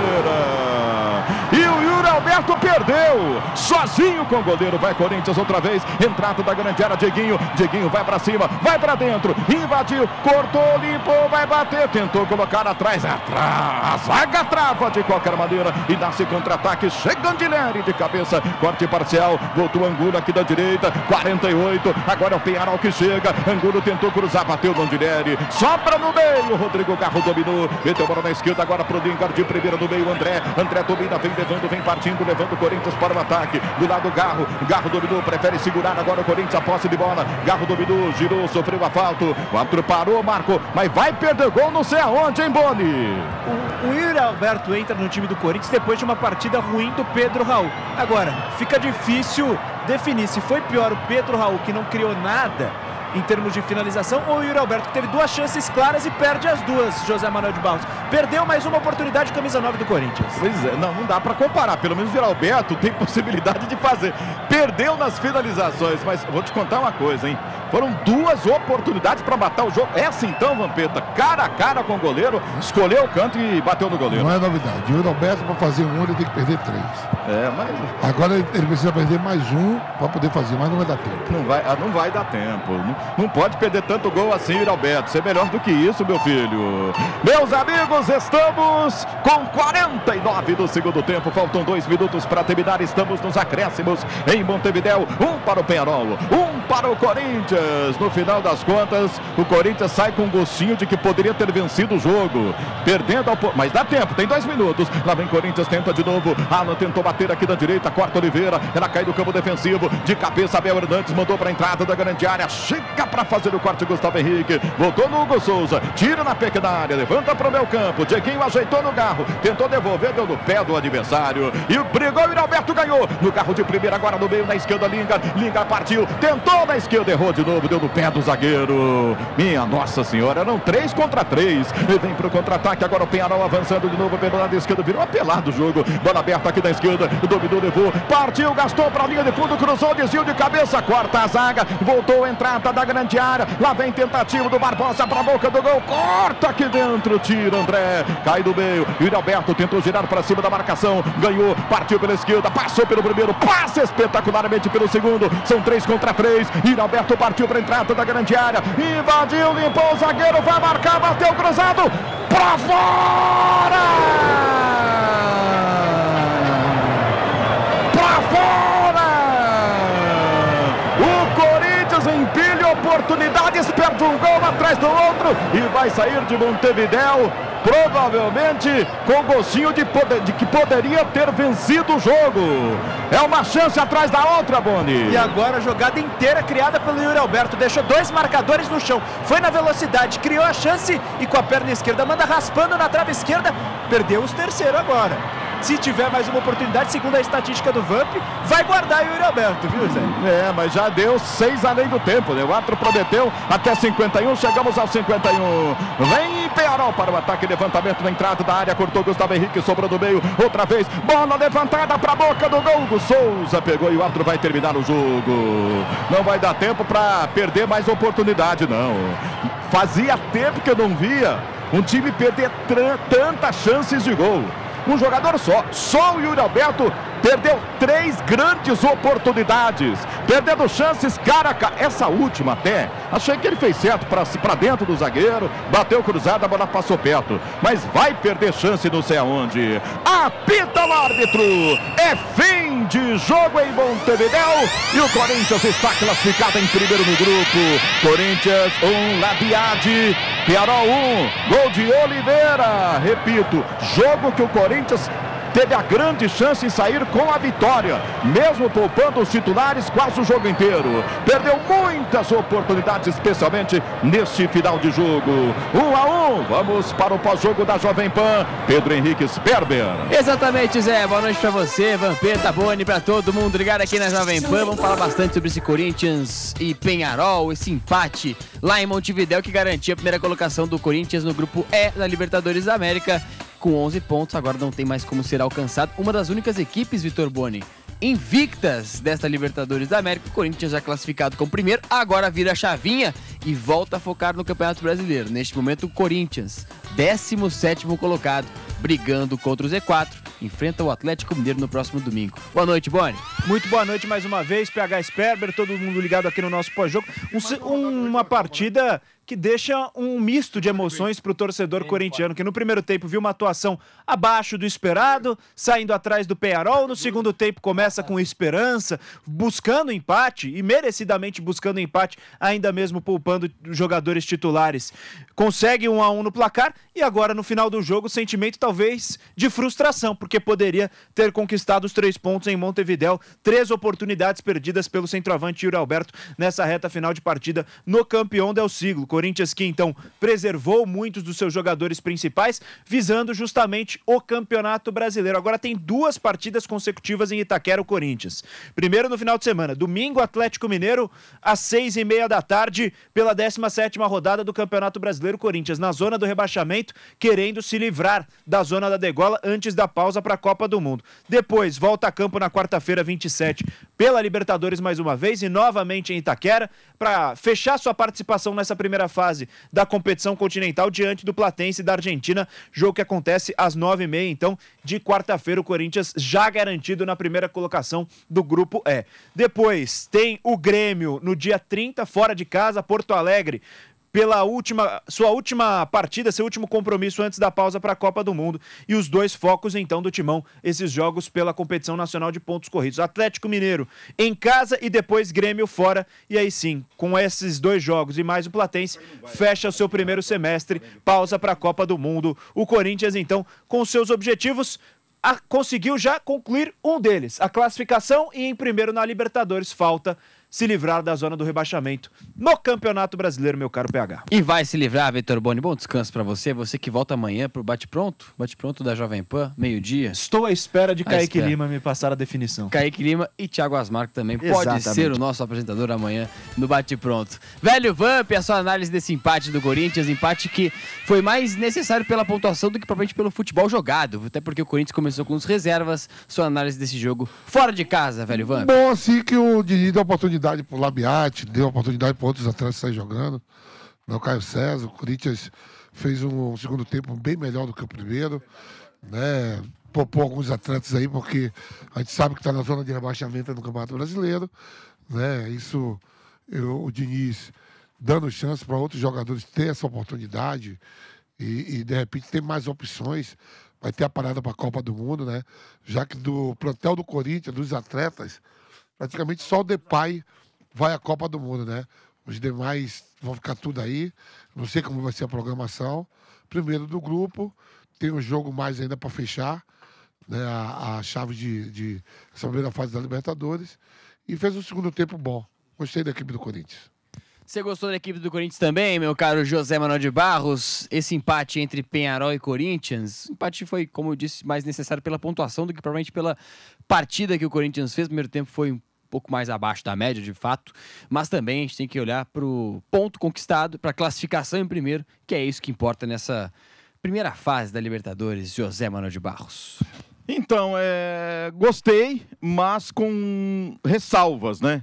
Speaker 1: maneira. E o Yuri Alberto perdeu, sozinho com o goleiro, vai Corinthians outra vez, entrada da grande área, Dieguinho, Dieguinho vai pra cima, vai pra dentro, invadiu, cortou, limpou, vai bater, tentou colocar atrás, atrás, a zaga trava de qualquer maneira, e nasce contra-ataque, chega Andileri de cabeça, corte parcial, voltou Angulo aqui da direita, quarenta e oito, agora é o Penharol que chega, Angulo tentou cruzar, bateu no Andileri, sobra no meio, Rodrigo Garro dominou, meteu a bola na esquerda, agora pro Lingard de primeira no meio, André, André domina, vem levando, vem partindo, levando o Corinthians para o ataque, do lado Garro, Garro dominou, prefere segurar agora o Corinthians, a posse de bola, Garro dominou, girou, sofreu a falta, o árbitro parou, Marco, mas vai perder gol não sei aonde, hein, Boni?
Speaker 2: O, o Yuri Alberto entra no time do Corinthians depois de uma partida ruim do Pedro Raul. Agora, fica difícil definir se foi pior o Pedro Raul, que não criou nada em termos de finalização, ou o Yuri Alberto, que teve duas chances claras e perde as duas, José Manuel de Barros. Perdeu mais uma oportunidade, camisa nove do Corinthians.
Speaker 1: Pois é, não, não dá pra comparar, pelo menos o Yuri Alberto tem possibilidade de fazer. Perdeu nas finalizações, mas vou te contar uma coisa, hein? Foram duas oportunidades para matar o jogo. Essa então, Vampeta, cara a cara com o goleiro, escolheu o canto e bateu no goleiro.
Speaker 3: Não é novidade. O Yuri Alberto, para fazer um, ele tem que perder três.
Speaker 1: É, mas...
Speaker 3: Agora ele precisa perder mais um para poder fazer, mas não vai dar tempo.
Speaker 1: Não vai, não vai dar tempo. Não, não pode perder tanto gol assim, Yuri Alberto. Você é melhor do que isso, meu filho. Meus amigos, estamos com quarenta e nove do segundo tempo. Faltam dois minutos para terminar. Estamos nos acréscimos em Montevidéu. Um para o Penharol, um para o Corinthians. No final das contas, o Corinthians sai com um gostinho de que poderia ter vencido o jogo. Perdendo ao... Mas dá tempo, tem dois minutos. Lá vem Corinthians, tenta de novo. Alan tentou bater aqui da direita, corta Oliveira. Ela cai do campo defensivo. De cabeça, Abel Hernandes mandou para a entrada da grande área. Chega para fazer o corte, Gustavo Henrique. Voltou no Hugo Souza. Tira na pequena área, levanta para o meu campo. Dieguinho ajeitou no Garro. Tentou devolver, deu no pé do adversário. E o brigou, e o Alberto ganhou. No Garro de primeira, agora no meio, na esquerda, Lingard. Lingard partiu, tentou na esquerda, errou de novo. Deu no pé do zagueiro. Minha Nossa Senhora, eram três contra três. E vem pro contra-ataque, agora o Penharol avançando de novo pelo lado esquerdo. Virou apelado o jogo. Bola aberta aqui da esquerda. Dominou, levou. Partiu, gastou pra linha de fundo, cruzou, desvio de cabeça, corta a zaga. Voltou a entrada da grande área. Lá vem tentativa do Barbosa pra boca do gol. Corta aqui dentro, tira André. Cai do meio. Yuri Alberto tentou girar pra cima da marcação. Ganhou, partiu pela esquerda, passou pelo primeiro, passa espetacularmente pelo segundo. São três contra três. Yuri Alberto partiu pra entrada da grande área, invadiu, limpou o zagueiro, vai marcar, bateu cruzado, pra fora! Pra fora! O Corinthians empilha oportunidades, perde um gol atrás do outro e vai sair de Montevidéu provavelmente com gostinho de, poder, de que poderia ter vencido o jogo. É uma chance atrás da outra, Boni.
Speaker 2: E agora a jogada inteira criada pelo Yuri Alberto. Deixou dois marcadores no chão. Foi na velocidade, criou a chance e com a perna esquerda manda raspando na trave esquerda. Perdeu os terceiros agora. Se tiver mais uma oportunidade, segundo a estatística do Vamp, vai guardar o Yuri Alberto, viu, Zé?
Speaker 1: É, mas já deu seis além do tempo, né? O árbitro prometeu até cinquenta e um, chegamos aos cinquenta e um. Vem Penharol para o ataque, levantamento na entrada da área, cortou Gustavo Henrique, sobrou do meio, outra vez, bola levantada para a boca do gol, o Souza pegou e o árbitro vai terminar o jogo. Não vai dar tempo para perder mais oportunidade, não. Fazia tempo que eu não via um time perder tantas chances de gol. Um jogador só, só o Yuri Alberto perdeu três grandes oportunidades, perdendo chances cara a cara. Essa última até, achei que ele fez certo para dentro do zagueiro, bateu cruzada, a bola passou perto, mas vai perder chance não sei aonde. Apita o árbitro, é fim de jogo em Montevidéu e o Corinthians está classificado em primeiro no grupo. Corinthians um, Labiade, Peñarol um, gol de Oliveira. Repito, jogo que o Corinthians teve a grande chance em sair com a vitória, mesmo poupando os titulares quase o jogo inteiro. Perdeu muitas oportunidades, especialmente neste final de jogo. Um a um, vamos para o pós-jogo da Jovem Pan. Pedro Henrique Sperber.
Speaker 4: Exatamente, Zé. Boa noite para você, Vampeta, Boni, para todo mundo ligado aqui na Jovem Pan. Vamos falar bastante sobre esse Corinthians e Peñarol, esse empate lá em Montevidéu que garantia a primeira colocação do Corinthians no grupo E da Libertadores da América. Com onze pontos, agora não tem mais como ser alcançado. Uma das únicas equipes, Vitor Boni, invictas desta Libertadores da América. O Corinthians já classificado como primeiro, agora vira a chavinha e volta a focar no Campeonato Brasileiro. Neste momento, o Corinthians, décimo sétimo colocado, brigando contra o Z quatro, enfrenta o Atlético Mineiro no próximo domingo. Boa noite, Boni.
Speaker 2: Muito boa noite mais uma vez, P H Sperber, todo mundo ligado aqui no nosso pós-jogo. Um, uma partida que deixa um misto de emoções para o torcedor corintiano, que no primeiro tempo viu uma atuação abaixo do esperado, saindo atrás do Peñarol. No segundo tempo começa com esperança, buscando empate e merecidamente buscando empate, ainda mesmo poupando jogadores titulares. Consegue um a um no placar e agora no final do jogo sentimento talvez de frustração, porque poderia ter conquistado os três pontos em Montevidéu. Três oportunidades perdidas pelo centroavante Yuri Alberto nessa reta final de partida no campeão del siglo. Corinthians que então preservou muitos dos seus jogadores principais, visando justamente o Campeonato Brasileiro. Agora tem duas partidas consecutivas em Itaquera, o Corinthians. Primeiro no final de semana, domingo, Atlético Mineiro, às seis e meia da tarde, pela décima sétima rodada do Campeonato Brasileiro. Corinthians na zona do rebaixamento, querendo se livrar da zona da degola antes da pausa para a Copa do Mundo. Depois, volta a campo na quarta-feira, vinte e sete, pela Libertadores mais uma vez e novamente em Itaquera, para fechar sua participação nessa primeira fase da competição continental diante do Platense da Argentina, jogo que acontece às nove e meia, então, de quarta-feira, o Corinthians já garantido na primeira colocação do grupo E. Depois tem o Grêmio no dia trinta, fora de casa, Porto Alegre, pela última, sua última partida, seu último compromisso antes da pausa para a Copa do Mundo. E os dois focos, então, do Timão, esses jogos pela competição nacional de pontos corridos. Atlético Mineiro em casa e depois Grêmio fora. E aí sim, com esses dois jogos e mais o Platense, fecha o seu primeiro semestre, pausa para a Copa do Mundo. O Corinthians, então, com seus objetivos, a, conseguiu já concluir um deles, a classificação, e em primeiro na Libertadores. Falta se livrar da zona do rebaixamento no Campeonato Brasileiro, meu caro P H.
Speaker 4: E vai se livrar, Vitor Boni. Bom descanso pra você. Você que volta amanhã pro Bate-Pronto. Bate-Pronto da Jovem Pan, meio-dia.
Speaker 2: Estou à espera de
Speaker 4: À
Speaker 2: Kaique
Speaker 4: espera.
Speaker 2: Lima me passar a definição.
Speaker 4: Kaique Lima e Thiago Asmar, que também pode
Speaker 2: Exatamente.
Speaker 4: ser o nosso apresentador amanhã no Bate-Pronto. Velho Vamp, a sua análise desse empate do Corinthians, empate que foi mais necessário pela pontuação do que propriamente pelo futebol jogado, até porque o Corinthians começou com os reservas. Sua análise desse jogo fora de casa, Velho Vamp.
Speaker 3: Bom, assim que o Diniz deu oportunidade pro Labiate, deu oportunidade para outros atletas sair jogando. O Caio César, o Corinthians fez um segundo tempo bem melhor do que o primeiro, né? Poupou alguns atletas aí, porque a gente sabe que está na zona de rebaixamento no Campeonato Brasileiro, né? Isso, eu, o Diniz dando chance para outros jogadores ter essa oportunidade e, e, de repente, ter mais opções. Vai ter a parada para a Copa do Mundo, né? Já que do plantel do Corinthians, dos atletas, praticamente só o Depay vai à Copa do Mundo, né? Os demais vão ficar tudo aí. Não sei como vai ser a programação. Primeiro do grupo, tem um jogo mais ainda para fechar, né? A, a chave de, de essa primeira fase da Libertadores. E fez um segundo tempo bom. Gostei da equipe do Corinthians.
Speaker 4: Você gostou da equipe do Corinthians também, meu caro José Manuel de Barros? Esse empate entre Peñarol e Corinthians, o empate foi, como eu disse, mais necessário pela pontuação do que provavelmente pela partida que o Corinthians fez. O primeiro tempo foi um pouco mais abaixo da média, de fato, mas também a gente tem que olhar para o ponto conquistado, para a classificação em primeiro, que é isso que importa nessa primeira fase da Libertadores. José Manuel de Barros.
Speaker 1: Então, é, gostei, mas com ressalvas, né?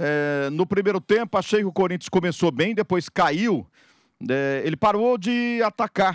Speaker 1: É, no primeiro tempo, achei que o Corinthians começou bem, depois caiu. É, ele parou de atacar.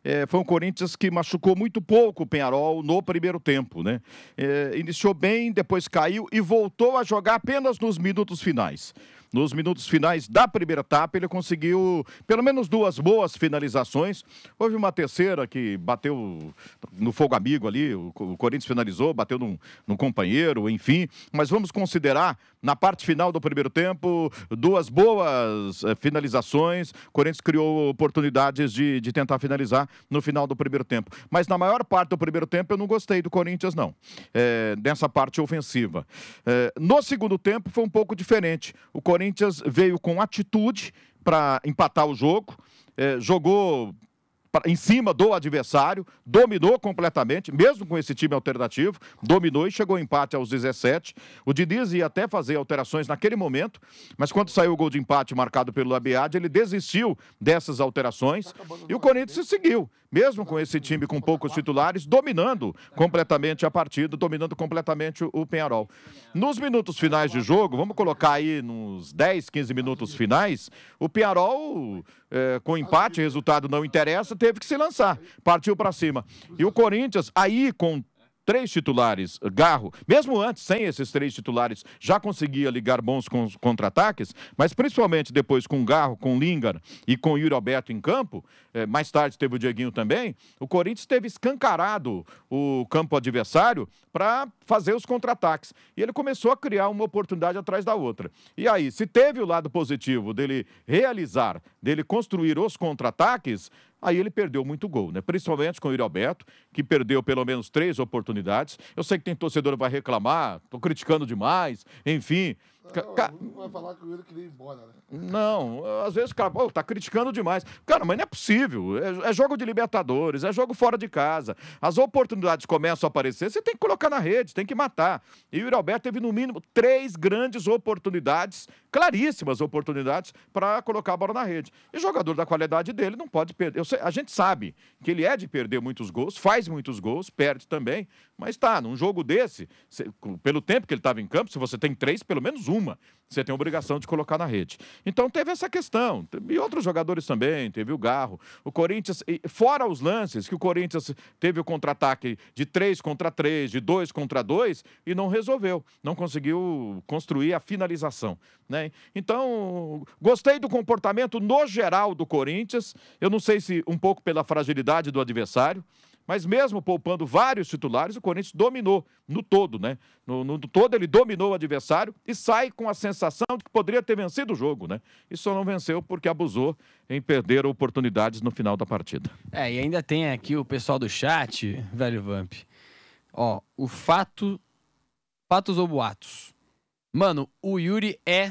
Speaker 1: É, foi um Corinthians que machucou muito pouco o Peñarol no primeiro tempo, né? É, iniciou bem, depois caiu e voltou a jogar apenas nos minutos finais. Nos minutos finais da primeira etapa, ele conseguiu pelo menos duas boas finalizações. Houve uma terceira que bateu no fogo amigo ali, o Corinthians finalizou, bateu num, num companheiro, enfim. Mas vamos considerar, na parte final do primeiro tempo, duas boas eh, finalizações. O Corinthians criou oportunidades de, de tentar finalizar no final do primeiro tempo. Mas na maior parte do primeiro tempo, eu não gostei do Corinthians, não. É, dessa parte ofensiva. É, no segundo tempo, foi um pouco diferente. O Corinthians Corinthians veio com atitude para empatar o jogo, eh, jogou em cima do adversário, dominou completamente, mesmo com esse time alternativo, dominou e chegou ao empate aos dezessete. O Diniz ia até fazer alterações naquele momento, mas quando saiu o gol de empate marcado pelo Abiad, ele desistiu dessas alterações e o Corinthians seguiu, mesmo com esse time com poucos titulares, dominando completamente a partida, dominando completamente o Peñarol. Nos minutos finais de jogo, vamos colocar aí nos dez, quinze minutos finais, o Peñarol, é, com empate, resultado não interessa, teve que se lançar, partiu para cima. E o Corinthians, aí com três titulares, Garro, mesmo antes, sem esses três titulares, já conseguia ligar bons contra-ataques, mas principalmente depois com Garro, com Lingard e com Yuri Alberto em campo, eh, mais tarde teve o Dieguinho também, o Corinthians teve escancarado o campo adversário para fazer os contra-ataques. E ele começou a criar uma oportunidade atrás da outra. E aí, se teve o lado positivo dele realizar, dele construir os contra-ataques, aí ele perdeu muito gol, né? Principalmente com o Yuri Alberto, que perdeu pelo menos três oportunidades. Eu sei que tem torcedor que vai reclamar, tô criticando demais, enfim.
Speaker 3: Não,
Speaker 1: Ca...
Speaker 3: vai falar que o Yuri queria ir embora, né?
Speaker 1: Não, às vezes o cara, pô, tá criticando demais. Cara, mas não é possível. É, é jogo de Libertadores, é jogo fora de casa. As oportunidades começam a aparecer, você tem que colocar na rede, tem que matar. E o Yuri Alberto teve no mínimo três grandes oportunidades, claríssimas oportunidades, para colocar a bola na rede. E jogador da qualidade dele não pode perder. Eu sei, a gente sabe que ele é de perder muitos gols, faz muitos gols, perde também, mas tá, num jogo desse, cê, pelo tempo que ele estava em campo, se você tem três, pelo menos um. Uma, você tem a obrigação de colocar na rede. Então teve essa questão. E outros jogadores também, teve o Garro. O Corinthians, fora os lances, que o Corinthians teve o contra-ataque de três contra três, de dois contra dois, e não resolveu. Não conseguiu construir a finalização, né? Então, gostei do comportamento no geral do Corinthians. Eu não sei se um pouco pela fragilidade do adversário, mas mesmo poupando vários titulares, o Corinthians dominou no todo, né? No, no todo ele dominou o adversário e sai com a sensação de que poderia ter vencido o jogo, né? E só não venceu porque abusou em perder oportunidades no final da partida.
Speaker 4: É, e ainda tem aqui o pessoal do chat, velho Vamp. Ó, o fato... Fatos ou boatos? Mano, o Yuri é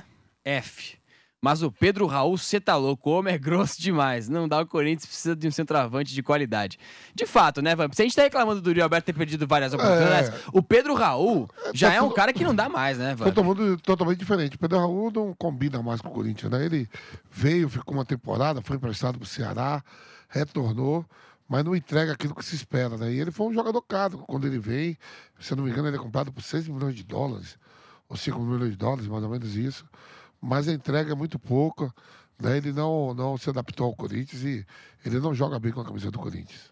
Speaker 4: F. Mas o Pedro Raul, cê tá louco, o homem é grosso demais. Não dá, o Corinthians precisa de um centroavante de qualidade. De fato, né, Vamp? Se a gente tá reclamando do Yuri Alberto ter perdido várias oportunidades, é... o Pedro Raul já é um cara que não dá mais, né, Vamp?
Speaker 3: Totalmente, totalmente diferente. O Pedro Raul não combina mais com o Corinthians, né? Ele veio, ficou uma temporada, foi emprestado pro Ceará, retornou, mas não entrega aquilo que se espera, né? E ele foi um jogador caro quando ele veio. Se eu não me engano, ele é comprado por seis milhões de dólares, ou cinco milhões de dólares, mais ou menos isso. Mas a entrega é muito pouca, né? Ele não, não se adaptou ao Corinthians e ele não joga bem com a camisa do Corinthians.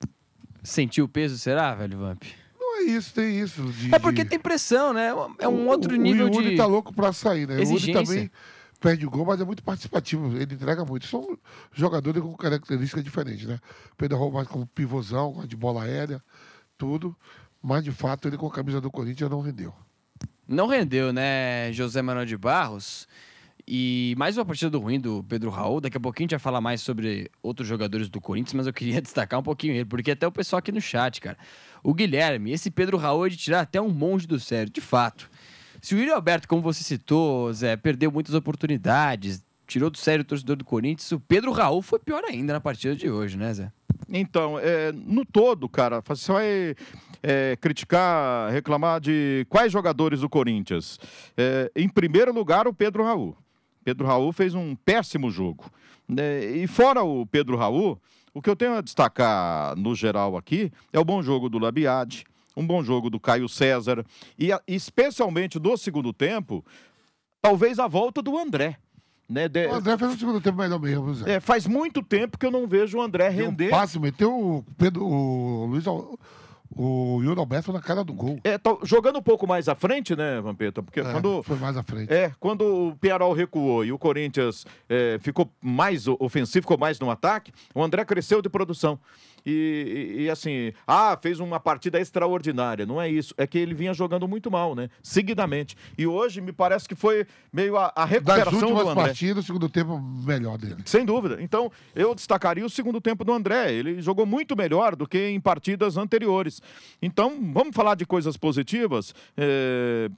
Speaker 4: Sentiu o peso, será, velho Vamp?
Speaker 3: Não é isso, tem isso. De,
Speaker 4: é porque
Speaker 3: de...
Speaker 4: tem pressão, né? É um
Speaker 3: o,
Speaker 4: outro nível de...
Speaker 3: O Yuri de... tá louco pra sair, né?
Speaker 4: Exigência.
Speaker 3: O Yuri também perde o gol, mas é muito participativo, ele entrega muito. São jogadores com características diferentes, né? Pedro Raul mais como pivôzão, de bola aérea, tudo. Mas, de fato, ele com a camisa do Corinthians não rendeu.
Speaker 4: Não rendeu, né, José Manuel de Barros? E mais uma partida do ruim do Pedro Raul. Daqui a pouquinho a gente vai falar mais sobre outros jogadores do Corinthians, mas eu queria destacar um pouquinho ele, porque até o pessoal aqui no chat, cara. O Guilherme, esse Pedro Raul é de tirar até um monge do sério, de fato. Se o Yuri Alberto, como você citou, Zé, perdeu muitas oportunidades, tirou do sério o torcedor do Corinthians, o Pedro Raul foi pior ainda na partida de hoje, né, Zé?
Speaker 1: Então, é, no todo, cara, você vai é, criticar, reclamar de quais jogadores do Corinthians? É, em primeiro lugar, o Pedro Raul. Pedro Raul fez um péssimo jogo. Né? E fora o Pedro Raul, o que eu tenho a destacar no geral aqui é o bom jogo do Labiad, um bom jogo do Caio César e especialmente do segundo tempo, talvez a volta do André. Né, de...
Speaker 3: O André fez um segundo tempo melhor mesmo, Zé.
Speaker 1: É, faz muito tempo que eu não vejo o André render.
Speaker 3: Um passe, meteu o, Pedro, o Luiz... O Yuri Alberto na cara do gol.
Speaker 1: É, tá jogando um pouco mais à frente, né, Vampeta? Porque
Speaker 3: é,
Speaker 1: quando.
Speaker 3: Foi mais à frente.
Speaker 1: É, quando o Peñarol recuou e o Corinthians é, ficou mais ofensivo, ficou mais no ataque, o André cresceu de produção. E, e, e assim, ah, fez uma partida extraordinária. Não é isso. É que ele vinha jogando muito mal, né? Seguidamente. E hoje me parece que foi meio a, a recuperação
Speaker 3: das últimas
Speaker 1: do André.
Speaker 3: partidas, o segundo tempo melhor dele.
Speaker 1: Sem dúvida. Então, eu destacaria o segundo tempo do André. Ele jogou muito melhor do que em partidas anteriores. Então, vamos falar de coisas positivas. É...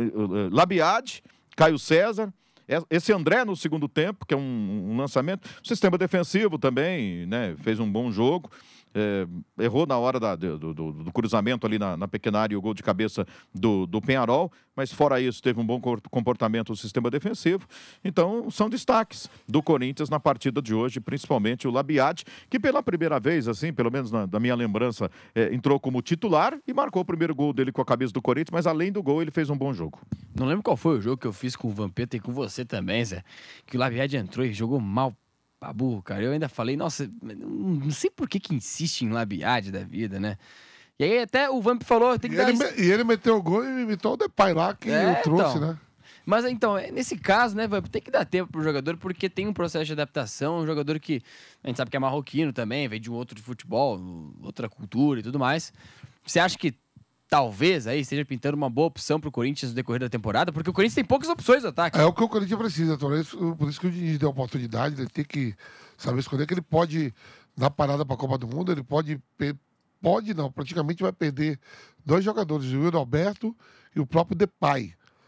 Speaker 1: Labiade, Caio César. Esse André no segundo tempo, que é um, um lançamento. O sistema defensivo também, né? Fez um bom jogo. É, errou na hora da, do, do, do cruzamento ali na, na pequena área e o gol de cabeça do, do Peñarol, mas fora isso teve um bom comportamento do sistema defensivo. Então são destaques do Corinthians na partida de hoje, principalmente o Labiade, que pela primeira vez, assim, pelo menos na, na minha lembrança, é, entrou como titular e marcou o primeiro gol dele com a cabeça do Corinthians, mas além do gol ele fez um bom jogo.
Speaker 4: Não lembro qual foi o jogo que eu fiz com o Vampeta e com você também, Zé, que o Labiade entrou e jogou mal pra burro, cara. Eu ainda falei, nossa, não sei por que que insiste em Labiade da vida, né? E aí até o Vamp falou, tem que
Speaker 3: e,
Speaker 4: dar...
Speaker 3: ele, me- e ele meteu o gol e imitou o Depay lá, que
Speaker 4: É,
Speaker 3: eu trouxe,
Speaker 4: então.
Speaker 3: né?
Speaker 4: Mas então, nesse caso, né, Vamp, tem que dar tempo pro jogador, porque tem um processo de adaptação, um jogador que a gente sabe que é marroquino também, veio de um outro de futebol, outra cultura e tudo mais. Você acha que talvez aí esteja pintando uma boa opção pro Corinthians no decorrer da temporada? Porque o Corinthians tem poucas opções no ataque.
Speaker 3: É o que o Corinthians precisa, por isso, por isso que o Diniz deu a oportunidade, ele tem que saber escolher que ele pode, na parada para a Copa do Mundo, ele pode, pe- pode não, praticamente vai perder dois jogadores, o Yuri Alberto e o próprio Depay.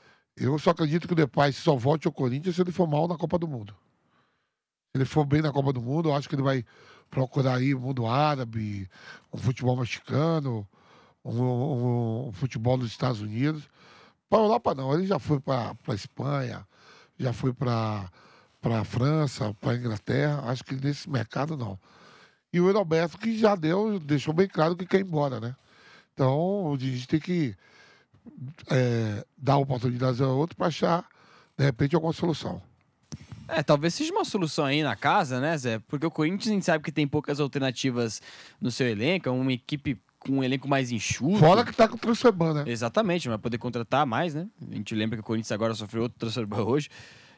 Speaker 3: Eu só acredito que o Depay só volte ao Corinthians se ele for mal na Copa do Mundo. Se ele for bem na Copa do Mundo, eu acho que ele vai procurar aí o mundo árabe, um futebol mexicano, um, um- um futebol dos Estados Unidos. Para a Europa não, ele já foi para a Espanha, já foi para a França, para a Inglaterra, acho que nesse mercado não. E o Alberto que já deu, deixou bem claro que quer ir embora, né? Então, a gente tem que é, dar oportunidades a outro para achar, de repente, alguma solução.
Speaker 4: É, talvez seja uma solução aí na casa, né, Zé? Porque o Corinthians a gente sabe que tem poucas alternativas no seu elenco, é uma equipe com um elenco mais enxuto.
Speaker 3: Fora que tá com o transferban, né?
Speaker 4: Exatamente, vai poder contratar mais, né? A gente lembra que o Corinthians agora sofreu outro transferban hoje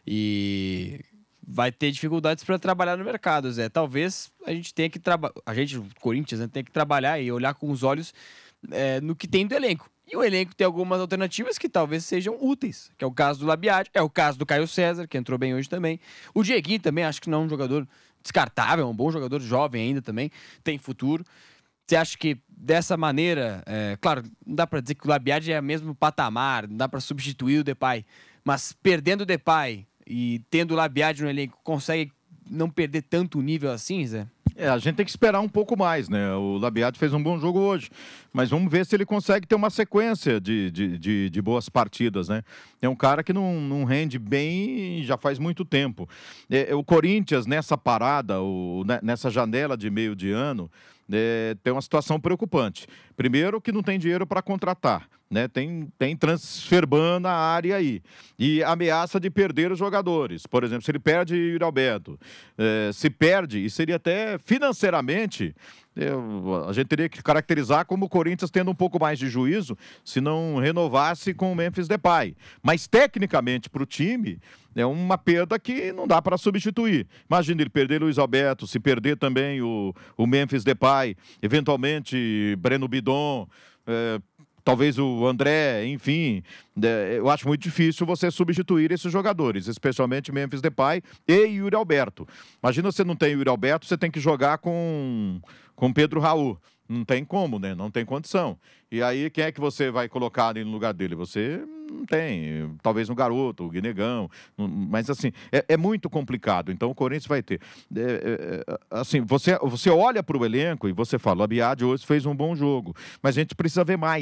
Speaker 4: e vai ter dificuldades para trabalhar no mercado, Zé. Talvez a gente tenha que trabalhar, a gente, o Corinthians, né, tem que trabalhar e olhar com os olhos é, no que tem do elenco. E o elenco tem algumas alternativas que talvez sejam úteis, que é o caso do Labiade, é o caso do Caio César, que entrou bem hoje também. O Dieguinho também, acho que não é um jogador descartável, é um bom jogador, jovem ainda também, tem futuro. Você acha que dessa maneira, é, claro, não dá para dizer que o Labiade é o mesmo patamar, não dá para substituir o Depay, mas perdendo o Depay e tendo o Labiade no elenco, consegue não perder tanto o nível assim, Zé?
Speaker 1: É, a gente tem que esperar um pouco mais, né? O Labiade fez um bom jogo hoje, mas vamos ver se ele consegue ter uma sequência de, de, de, de boas partidas, né? É um cara que não, não rende bem já faz muito tempo. É, o Corinthians, nessa parada, o, nessa janela de meio de ano, é, tem uma situação preocupante. Primeiro que não tem dinheiro para contratar, né? Tem, tem transferban na área aí. E ameaça de perder os jogadores. Por exemplo, se ele perde o Yuri Alberto, é, se perde, e seria até financeiramente, é, a gente teria que caracterizar como o Corinthians tendo um pouco mais de juízo se não renovasse com o Memphis Depay. Mas tecnicamente para o time é uma perda que não dá para substituir. Imagina ele perder Luiz Alberto, se perder também o, o Memphis Depay, eventualmente Breno Bidon, é, talvez o André, enfim, eu acho muito difícil você substituir esses jogadores, especialmente Memphis Depay e Yuri Alberto. Imagina você não tem Yuri Alberto, você tem que jogar com, com Pedro Raul. Não tem como, né? Não tem condição. E aí, quem é que você vai colocar ali no lugar dele? Você não tem. Talvez um garoto, o Guinegão. Mas, assim, é, é muito complicado. Então, o Corinthians vai ter. É, é, assim, você, você olha para o elenco e você fala, o Labiade hoje fez um bom jogo. Mas a gente precisa ver mais.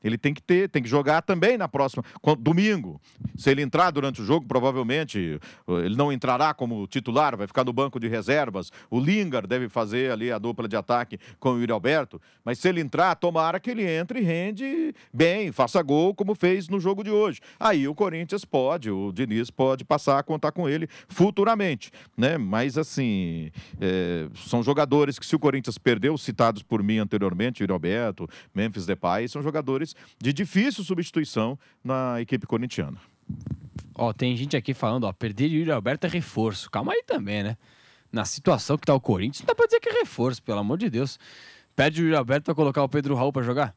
Speaker 1: Ele tem que ter, tem que jogar também na próxima, domingo. Se ele entrar durante o jogo, provavelmente ele não entrará como titular, vai ficar no banco de reservas. O Lingard deve fazer ali a dupla de ataque com o Yuri Alberto. Mas se ele entrar, tomara que ele entre e rende bem, faça gol como fez no jogo de hoje. Aí o Corinthians pode, o Diniz pode passar a contar com ele futuramente, né? Mas assim, é, são jogadores que se o Corinthians perdeu, citados por mim anteriormente, Yuri Alberto, Memphis Depay, são jogadores de difícil substituição na equipe corintiana.
Speaker 4: Ó, tem gente aqui falando, ó, perder Yuri Alberto é reforço. Calma aí também, né? Na situação que tá o Corinthians, não dá pra dizer que é reforço, pelo amor de Deus. Perde o Yuri Alberto pra colocar o Pedro Raul pra jogar?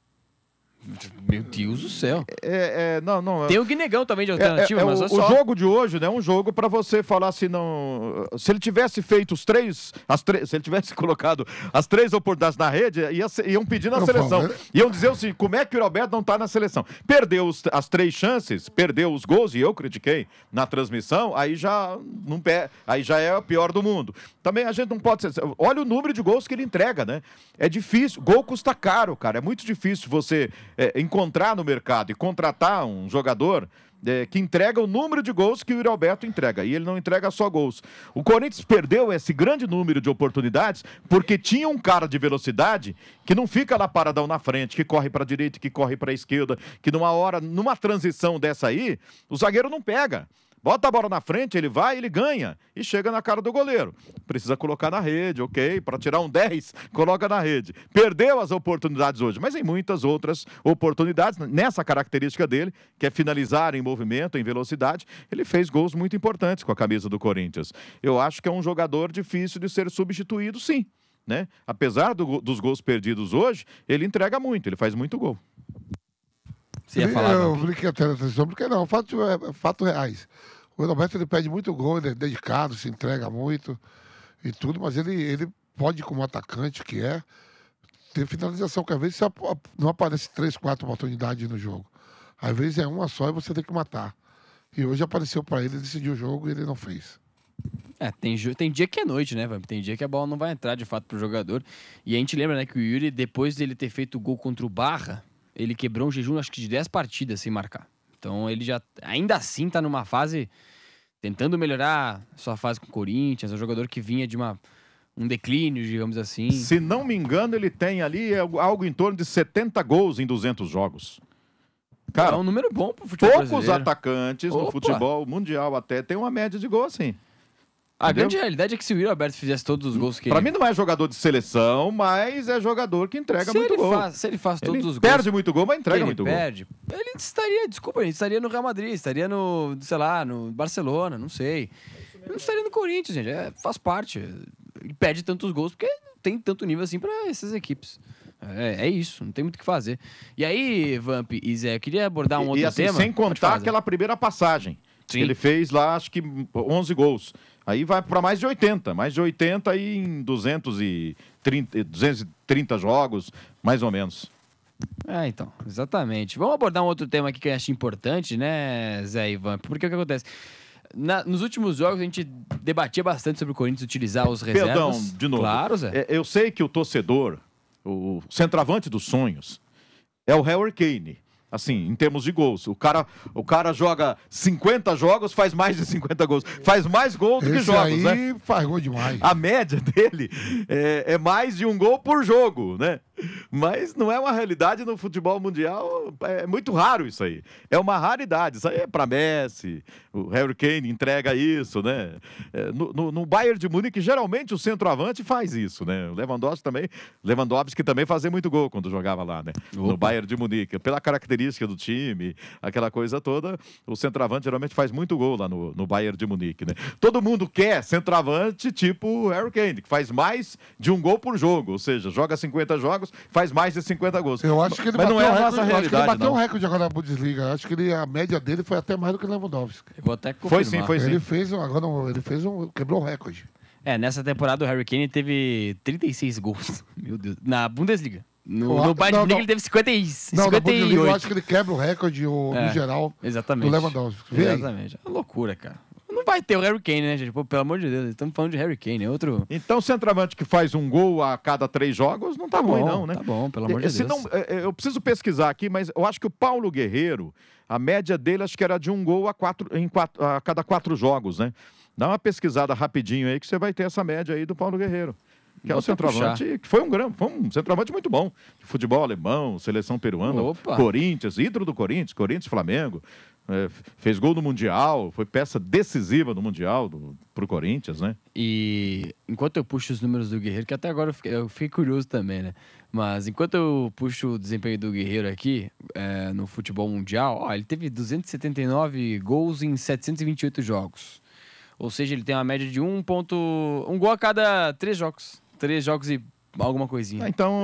Speaker 4: Meu Deus do céu.
Speaker 1: É, é, não, não,
Speaker 4: tem o Guinegão também de alternativa,
Speaker 1: é, é,
Speaker 4: mas
Speaker 1: o,
Speaker 4: é só...
Speaker 1: o jogo de hoje, né, é um jogo para você falar assim, não... Se ele tivesse feito os três, as três, se ele tivesse colocado as três oportunidades na rede, ia, iam pedir na eu seleção. Falo, né? Iam dizer assim, como é que o Roberto não tá na seleção? Perdeu os, as três chances, perdeu os gols, e eu critiquei na transmissão, aí já, não, aí já é o pior do mundo. Também a gente não pode ser... Olha o número de gols que ele entrega, né? É difícil, gol custa caro, cara, é muito difícil você é, encontrar no mercado e contratar um jogador é, que entrega o número de gols que o Yuri Alberto entrega, e ele não entrega só gols. O Corinthians perdeu esse grande número de oportunidades porque tinha um cara de velocidade que não fica lá paradão na frente, que corre para a direita, que corre para a esquerda, que numa hora, numa transição dessa aí, o zagueiro não pega. Bota a bola na frente, ele vai, ele ganha e chega na cara do goleiro. Precisa colocar na rede, ok? Para tirar um dez, coloca na rede. Perdeu as oportunidades hoje, mas em muitas outras oportunidades, nessa característica dele, que é finalizar em movimento, em velocidade, ele fez gols muito importantes com a camisa do Corinthians. Eu acho que é um jogador difícil de ser substituído, sim, né? Apesar do, dos gols perdidos hoje, ele entrega muito, ele faz muito gol.
Speaker 3: Você ia falar, eu brinquei até na atenção, porque não, fato, é, fato reais. O Roberto ele pede muito gol, ele é dedicado, se entrega muito e tudo, mas ele, ele pode, como atacante que é, ter finalização, que às vezes não aparece três, quatro oportunidades no jogo. Às vezes é uma só e você tem que matar. E hoje apareceu para ele, decidiu o jogo e ele não fez.
Speaker 4: É, tem, tem dia que é noite, né, Vamp? Tem dia que a bola não vai entrar de fato pro jogador. E a gente lembra, né, que o Yuri, depois dele ter feito o gol contra o Barra, ele quebrou um jejum, acho que de dez partidas sem marcar. Então ele já, ainda assim, tá numa fase, tentando melhorar sua fase com o Corinthians, é um jogador que vinha de uma, um declínio, digamos assim.
Speaker 1: Se não me engano, ele tem ali algo em torno de setenta gols em duzentos jogos. Cara,
Speaker 4: é um número bom pro futebol
Speaker 1: poucos
Speaker 4: brasileiro.
Speaker 1: Atacantes Opa. No futebol mundial até tem uma média de gol assim.
Speaker 4: A Entendeu? Grande realidade é que se o Yuri Alberto fizesse todos os gols que
Speaker 1: pra
Speaker 4: ele...
Speaker 1: mim não é jogador de seleção, mas é jogador que entrega
Speaker 4: se
Speaker 1: muito
Speaker 4: ele
Speaker 1: gol.
Speaker 4: Faz, se ele faz todos
Speaker 1: ele
Speaker 4: os gols...
Speaker 1: perde muito gol, mas entrega
Speaker 4: ele
Speaker 1: muito
Speaker 4: perde,
Speaker 1: gol.
Speaker 4: Ele estaria, desculpa, ele estaria no Real Madrid, estaria no, sei lá, no Barcelona, não sei. Ele não estaria no Corinthians, gente, é, faz parte. Ele perde tantos gols porque não tem tanto nível assim pra essas equipes. É, é isso, não tem muito o que fazer. E aí, Vamp e Zé, eu queria abordar um
Speaker 1: e,
Speaker 4: outro
Speaker 1: e assim,
Speaker 4: tema.
Speaker 1: Sem contar aquela primeira passagem. Sim. Ele fez lá, acho que onze gols. Aí vai para mais de oitenta. Mais de oitenta aí em duzentos e trinta jogos, mais ou menos.
Speaker 4: É, então, exatamente. Vamos abordar um outro tema aqui que eu acho importante, né, Zé e Ivan? Porque o que acontece? Na, nos últimos jogos a gente debatia bastante sobre o Corinthians utilizar os reservas.
Speaker 1: Perdão, de novo.
Speaker 4: Claro, Zé.
Speaker 1: É, eu sei que o torcedor, o centroavante dos sonhos, é o Harry Kane. Assim, em termos de gols. O cara, o cara joga cinquenta jogos, faz mais de cinquenta gols. Faz mais gol do
Speaker 3: Esse
Speaker 1: que jogos,
Speaker 3: aí
Speaker 1: né?
Speaker 3: Faz gol demais.
Speaker 1: A média dele é, é mais de um gol por jogo, né? Mas não é uma realidade no futebol mundial. É muito raro isso aí. É uma raridade. Isso aí é para Messi. O Harry Kane entrega isso, né? É, no, no, no Bayern de Munique, geralmente o centroavante faz isso, né? O Lewandowski também. Lewandowski também fazia muito gol quando jogava lá, né? Opa. No Bayern de Munique. Pela característica do time, aquela coisa toda, o centroavante geralmente faz muito gol lá no, no Bayern de Munique, né? Todo mundo quer centroavante tipo o Harry Kane, que faz mais de um gol por jogo, ou seja, joga cinquenta jogos, faz mais de cinquenta gols.
Speaker 3: Eu acho que ele
Speaker 1: Mas
Speaker 3: bateu
Speaker 1: não é a
Speaker 3: um
Speaker 1: nossa
Speaker 3: recorde,
Speaker 1: realidade,
Speaker 3: acho que ele bateu
Speaker 1: não.
Speaker 3: um recorde agora na Bundesliga. Eu acho que ele, a média dele foi até mais do que o Lewandowski.
Speaker 4: Eu vou até confirmar.
Speaker 1: Foi sim, foi sim.
Speaker 3: Ele fez, agora ele fez um, quebrou o recorde.
Speaker 4: É, nessa temporada o Harry Kane teve trinta e seis gols. Meu Deus. Na Bundesliga. No,
Speaker 3: o,
Speaker 4: no Bayern de Munique
Speaker 3: não,
Speaker 4: ele teve cinquenta e oito.
Speaker 3: Não, na Bundesliga eu acho que ele quebra o recorde o,
Speaker 4: é,
Speaker 3: no geral
Speaker 4: exatamente.
Speaker 3: do Lewandowski.
Speaker 4: Vê exatamente. Aí. É loucura, cara. Eu não vai ter o Harry Kane, né, gente? Pô, pelo amor de Deus, estamos falando de Harry Kane, é outro...
Speaker 1: Então, centroavante que faz um gol a cada três jogos, não tá,
Speaker 4: Tá
Speaker 1: ruim
Speaker 4: bom,
Speaker 1: não, né?
Speaker 4: tá bom, pelo amor de
Speaker 1: Se
Speaker 4: Deus.
Speaker 1: não, eu preciso pesquisar aqui, mas eu acho que o Paulo Guerreiro, a média dele acho que era de um gol a, quatro, em quatro, a cada quatro jogos, né? Dá uma pesquisada rapidinho aí que você vai ter essa média aí do Paulo Guerreiro. Que é o centroavante, que foi um grande, foi um centroavante muito bom. De futebol alemão, seleção peruana,
Speaker 4: Opa.
Speaker 1: Corinthians, ídolo do Corinthians, Corinthians, Flamengo. É, fez gol no Mundial, foi peça decisiva no Mundial do, pro Corinthians, né?
Speaker 4: E enquanto eu puxo os números do Guerreiro, que até agora eu fiquei, eu fiquei curioso também, né? Mas enquanto eu puxo o desempenho do Guerreiro aqui, é, no futebol mundial, ó, ele teve duzentos e setenta e nove gols em setecentos e vinte e oito jogos. Ou seja, ele tem uma média de um ponto... um gol a cada três jogos. Três jogos e alguma coisinha.
Speaker 1: Ah, então,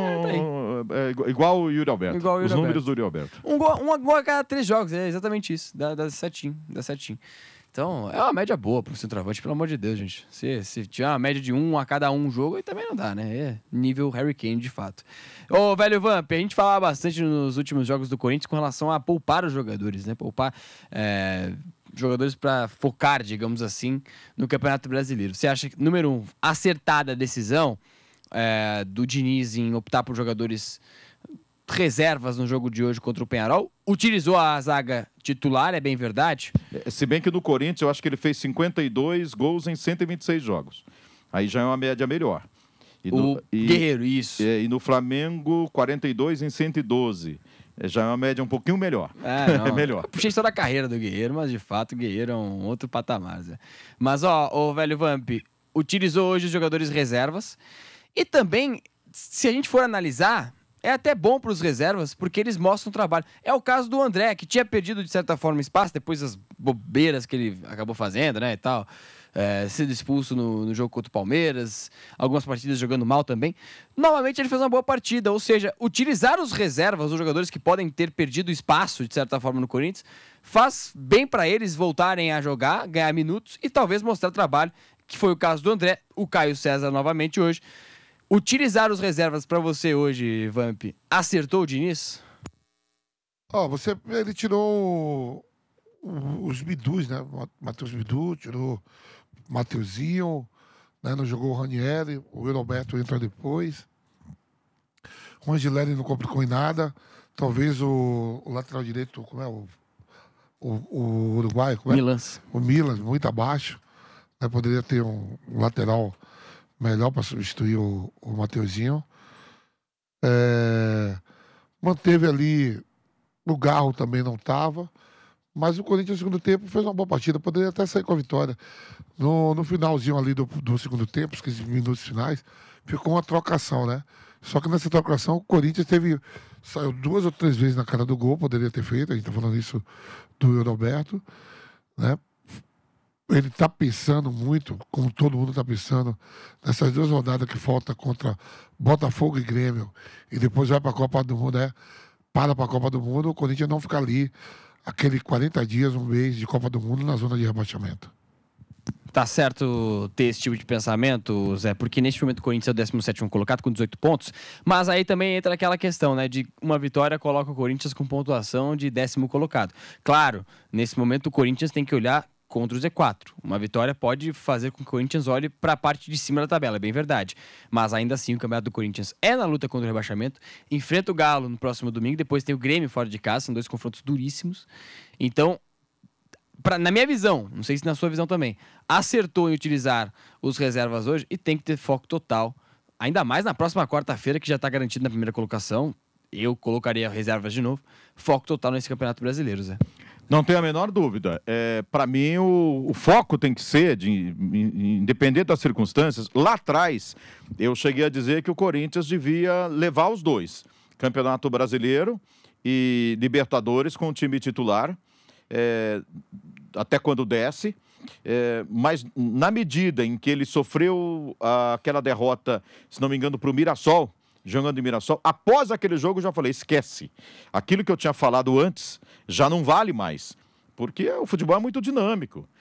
Speaker 1: é, tá é igual o Yuri Alberto.
Speaker 4: Igual o Yuri
Speaker 1: Os
Speaker 4: Alberto.
Speaker 1: números do Yuri Alberto.
Speaker 4: Um gol, um gol a cada três jogos, é exatamente isso. Dá, dá certinho, dá certinho. Então, é uma média boa pro centroavante, pelo amor de Deus, gente. Se, se tiver uma média de um a cada um jogo, aí também não dá, né? É nível Harry Kane, de fato. Ô, velho Vamp, a gente falava bastante nos últimos jogos do Corinthians com relação a poupar os jogadores, né? Poupar é, jogadores para focar, digamos assim, no Campeonato Brasileiro. Você acha que, número um, acertada a decisão é, do Diniz em optar por jogadores reservas no jogo de hoje contra o Peñarol? Utilizou a zaga titular, é bem verdade?
Speaker 1: Se bem que no Corinthians eu acho que ele fez cinquenta e dois gols em cento e vinte e seis jogos. Aí já é uma média melhor. E
Speaker 4: o
Speaker 1: no, e,
Speaker 4: Guerreiro, isso.
Speaker 1: E, e no Flamengo, quarenta e dois em cento e doze. Já é uma média um pouquinho melhor.
Speaker 4: É, não.
Speaker 1: É melhor.
Speaker 4: Eu puxei só da carreira do Guerreiro, mas de fato o Guerreiro é um outro patamar. Zé. Mas, ó, o velho Vamp utilizou hoje os jogadores reservas. E também, se a gente for analisar, é até bom para os reservas, porque eles mostram trabalho. É o caso do André, que tinha perdido, de certa forma, espaço, depois das bobeiras que ele acabou fazendo, né, e tal. É, sendo expulso no, no jogo contra o Palmeiras, algumas partidas jogando mal também. Novamente ele fez uma boa partida, ou seja, utilizar os reservas, os jogadores que podem ter perdido espaço, de certa forma, no Corinthians, faz bem para eles voltarem a jogar, ganhar minutos e talvez mostrar trabalho, que foi o caso do André, o Caio César novamente hoje. Utilizar os reservas para você hoje, Vamp, acertou o Diniz?
Speaker 3: Ó, você, ele tirou o, o, os Bidus, né? Matheus Bidu, tirou o Mateuzinho, né? Não jogou o Ranieri, o Roberto entra depois. O Angelelli não complicou em nada. Talvez o, o lateral direito, como é? O, o, o Uruguai, como é?
Speaker 4: Milans.
Speaker 3: O Milan, muito abaixo. Né? Poderia ter um, um lateral melhor para substituir o, o Mateuzinho. É, manteve ali, o Garro também não estava, mas o Corinthians no segundo tempo fez uma boa partida, poderia até sair com a vitória. No, no finalzinho ali do, do segundo tempo, os quinze minutos finais, ficou uma trocação, né? Só que nessa trocação o Corinthians teve, saiu duas ou três vezes na cara do gol, poderia ter feito, a gente está falando isso do Roberto, né? Ele está pensando muito, como todo mundo está pensando, nessas duas rodadas que falta contra Botafogo e Grêmio, e depois vai para a Copa do Mundo, né? Para para a Copa do Mundo, o Corinthians não fica ali aquele quarenta dias, um mês de Copa do Mundo na zona de rebaixamento.
Speaker 4: Tá certo ter esse tipo de pensamento, Zé, porque neste momento o Corinthians é o décimo sétimo colocado com dezoito pontos, mas aí também entra aquela questão, né, de uma vitória coloca o Corinthians com pontuação de décimo colocado. Claro, nesse momento o Corinthians tem que olhar contra o Z quatro. Uma vitória pode fazer com que o Corinthians olhe para a parte de cima da tabela, é bem verdade. Mas ainda assim, o campeonato do Corinthians é na luta contra o rebaixamento. Enfrenta o Galo no próximo domingo, depois tem o Grêmio fora de casa, são dois confrontos duríssimos. Então, pra, na minha visão, não sei se na sua visão também, acertou em utilizar os reservas hoje e tem que ter foco total. Ainda mais na próxima quarta-feira, que já está garantido na primeira colocação. Eu colocaria reservas de novo. Foco total nesse Campeonato Brasileiro, Zé.
Speaker 1: Não tenho a menor dúvida. É, para mim, o, o foco tem que ser, de, independente das circunstâncias. Lá atrás, eu cheguei a dizer que o Corinthians devia levar os dois. Campeonato Brasileiro e Libertadores com o time titular, é, até quando desce. É, mas na medida em que ele sofreu a, aquela derrota, se não me engano, para o Mirassol, jogando em Mirassol, após aquele jogo eu já falei, esquece. Aquilo que eu tinha falado antes já não vale mais, porque o futebol é muito dinâmico.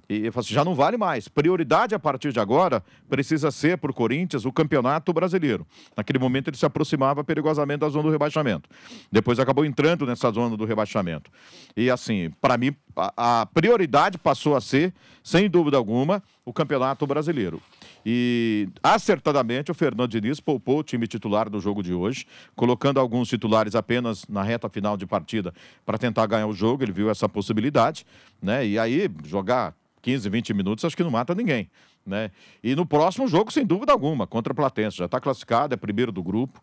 Speaker 1: E eu falo assim, já não vale mais. Prioridade a partir de agora precisa ser para o Corinthians o Campeonato Brasileiro. Naquele momento ele se aproximava perigosamente da zona do rebaixamento. Depois acabou entrando nessa zona do rebaixamento. E assim, para mim, a, a prioridade passou a ser, sem dúvida alguma, o Campeonato Brasileiro. E acertadamente o Fernando Diniz poupou o time titular do jogo de hoje, colocando alguns titulares apenas na reta final de partida para tentar ganhar o jogo. Ele viu essa possibilidade, né? E aí jogar quinze, vinte minutos, acho que não mata ninguém, né? E no próximo jogo, sem dúvida alguma, contra o Platense, já está classificado, é primeiro do grupo,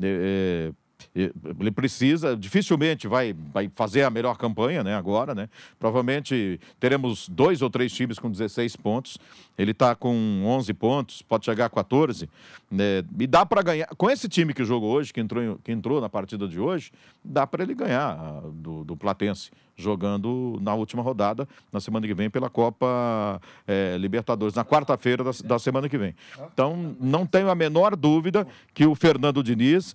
Speaker 1: é, é, ele precisa, dificilmente vai, vai fazer a melhor campanha, né, agora, né? Provavelmente teremos dois ou três times com dezesseis pontos, ele está com onze pontos, pode chegar a quatorze, né? E dá para ganhar, com esse time que jogou hoje, que entrou, que entrou na partida de hoje, dá para ele ganhar do, do Platense, jogando na última rodada, na semana que vem, pela Copa é, Libertadores, na quarta-feira da, da semana que vem. Então, não tenho a menor dúvida que o Fernando Diniz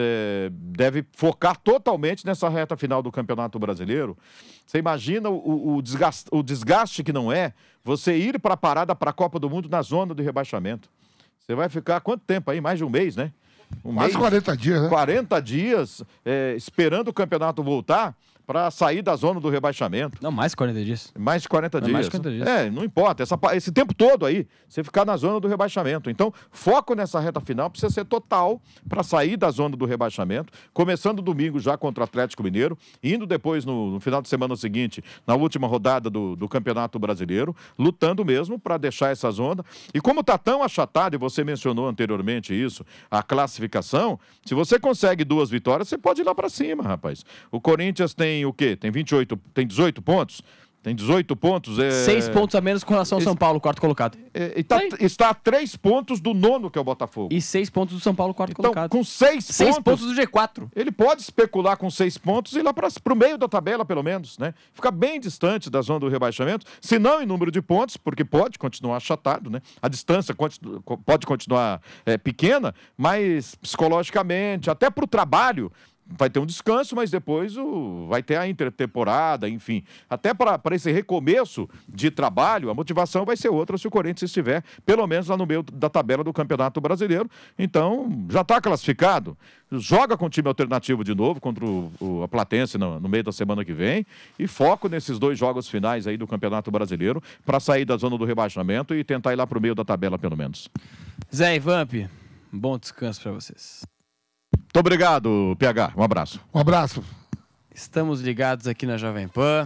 Speaker 1: é, deve focar totalmente nessa reta final do Campeonato Brasileiro. Você imagina o, o, desgaste, o desgaste que não é você ir para a parada para a Copa do Mundo na zona de rebaixamento. Você vai ficar quanto tempo aí? Mais de um mês, né? Um
Speaker 3: Mais
Speaker 1: mês,
Speaker 3: quarenta dias, né?
Speaker 1: quarenta dias é, esperando o campeonato voltar para sair da zona do rebaixamento.
Speaker 2: Não, mais quarenta dias.
Speaker 1: Mais de quarenta dias.
Speaker 2: Mais de quarenta dias.
Speaker 1: É, não importa. Essa, esse tempo todo aí, você ficar na zona do rebaixamento. Então, foco nessa reta final precisa ser total para sair da zona do rebaixamento. Começando domingo já contra o Atlético Mineiro, indo depois no, no final de semana seguinte, na última rodada do, do Campeonato Brasileiro, lutando mesmo para deixar essa zona. E como está tão achatado, e você mencionou anteriormente isso, a classificação, se você consegue duas vitórias, você pode ir lá para cima, rapaz. O Corinthians tem o quê? Tem vinte e oito, tem dezoito pontos? Tem dezoito pontos. É...
Speaker 2: Seis pontos a menos com relação ao
Speaker 1: Esse...
Speaker 2: São Paulo, quarto colocado.
Speaker 1: É, e tá, está a três pontos do nono, que é o Botafogo.
Speaker 2: E seis pontos do São Paulo, quarto
Speaker 1: então,
Speaker 2: colocado.
Speaker 1: com seis,
Speaker 2: seis
Speaker 1: pontos,
Speaker 2: pontos do G quatro.
Speaker 1: Ele pode especular com seis pontos e ir lá para o meio da tabela, pelo menos, né? Ficar bem distante da zona do rebaixamento, se não em número de pontos, porque pode continuar achatado, né? A distância continu... pode continuar é, pequena, mas psicologicamente, até para o trabalho, vai ter um descanso, mas depois o, vai ter a intertemporada, enfim. Até para esse recomeço de trabalho, a motivação vai ser outra se o Corinthians estiver, pelo menos lá no meio da tabela do Campeonato Brasileiro. Então, já está classificado. Joga com o time alternativo de novo contra o, o, a Platense no, no meio da semana que vem e foco nesses dois jogos finais aí do Campeonato Brasileiro para sair da zona do rebaixamento e tentar ir lá para o meio da tabela, pelo menos.
Speaker 2: Zé e Vamp, bom descanso para vocês.
Speaker 1: Muito obrigado, P H. Um abraço.
Speaker 3: Um abraço.
Speaker 2: Estamos ligados aqui na Jovem Pan.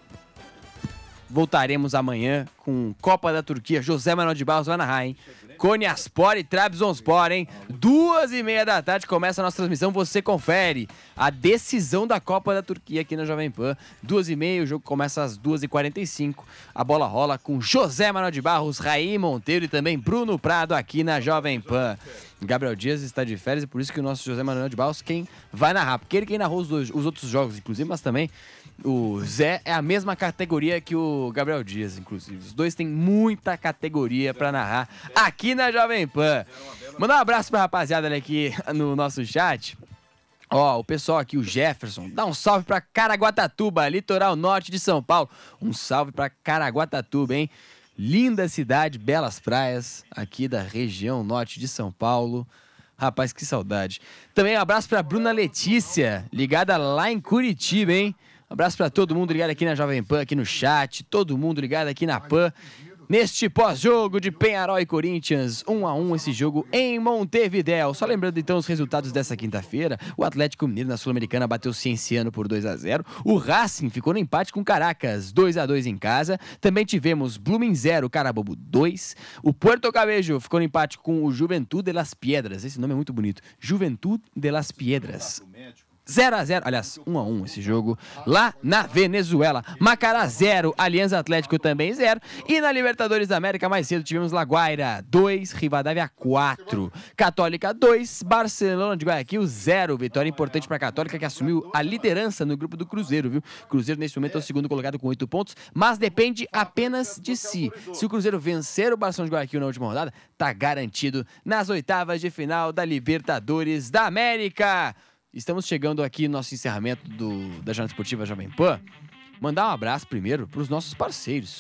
Speaker 2: Voltaremos amanhã com Copa da Turquia. José Manuel de Barros vai narrar, hein? Konyaspor e Trabzonspor, hein? Duas e meia da tarde começa a nossa transmissão. Você confere a decisão da Copa da Turquia aqui na Jovem Pan. Duas e meia, o jogo começa às duas e quarenta e cinco. A bola rola com José Manuel de Barros, Raí Monteiro e também Bruno Prado aqui na Jovem Pan. Gabriel Dias está de férias e por isso que o nosso José Manuel de Barros quem vai narrar. Porque ele quem narrou os, dois, os outros jogos, inclusive, mas também o Zé é a mesma categoria que o Gabriel Dias, inclusive. Os dois têm muita categoria para narrar aqui na Jovem Pan. Mandar um abraço pra rapaziada aqui no nosso chat. Ó, o pessoal aqui, o Jefferson, dá um salve pra Caraguatatuba, litoral norte de São Paulo. Um salve pra Caraguatatuba, hein? Linda cidade, belas praias aqui da região norte de São Paulo. Rapaz, que saudade. Também um abraço pra Bruna Letícia, ligada lá em Curitiba, hein? Um abraço pra todo mundo ligado aqui na Jovem Pan, aqui no chat. Todo mundo ligado aqui na Pan. Neste pós-jogo de Penharol e Corinthians, um a um esse jogo em Montevidéu. Só lembrando então os resultados dessa quinta-feira, o Atlético Mineiro na Sul-Americana bateu o Cienciano por dois a zero, o Racing ficou no empate com Caracas, dois a dois em casa, também tivemos Blooming zero, Carabobo dois, o Puerto Cabello ficou no empate com o Juventude de las Piedras, esse nome é muito bonito, Juventude de las Piedras. zero a zero, aliás, um a um esse jogo, lá na Venezuela. Macará zero, Alianza Atlético também zero. E na Libertadores da América, mais cedo, tivemos Laguaira dois, Rivadavia quatro. Católica dois, Barcelona de Guayaquil zero. Vitória importante para a Católica, que assumiu a liderança no grupo do Cruzeiro, viu? Cruzeiro, nesse momento, é o segundo colocado com oito pontos, mas depende apenas de si. Se o Cruzeiro vencer o Barcelona de Guayaquil na última rodada, tá garantido nas oitavas de final da Libertadores da América. Estamos chegando aqui no nosso encerramento do, da Jornada Esportiva Jovem Pan. Mandar um abraço primeiro para os nossos parceiros, que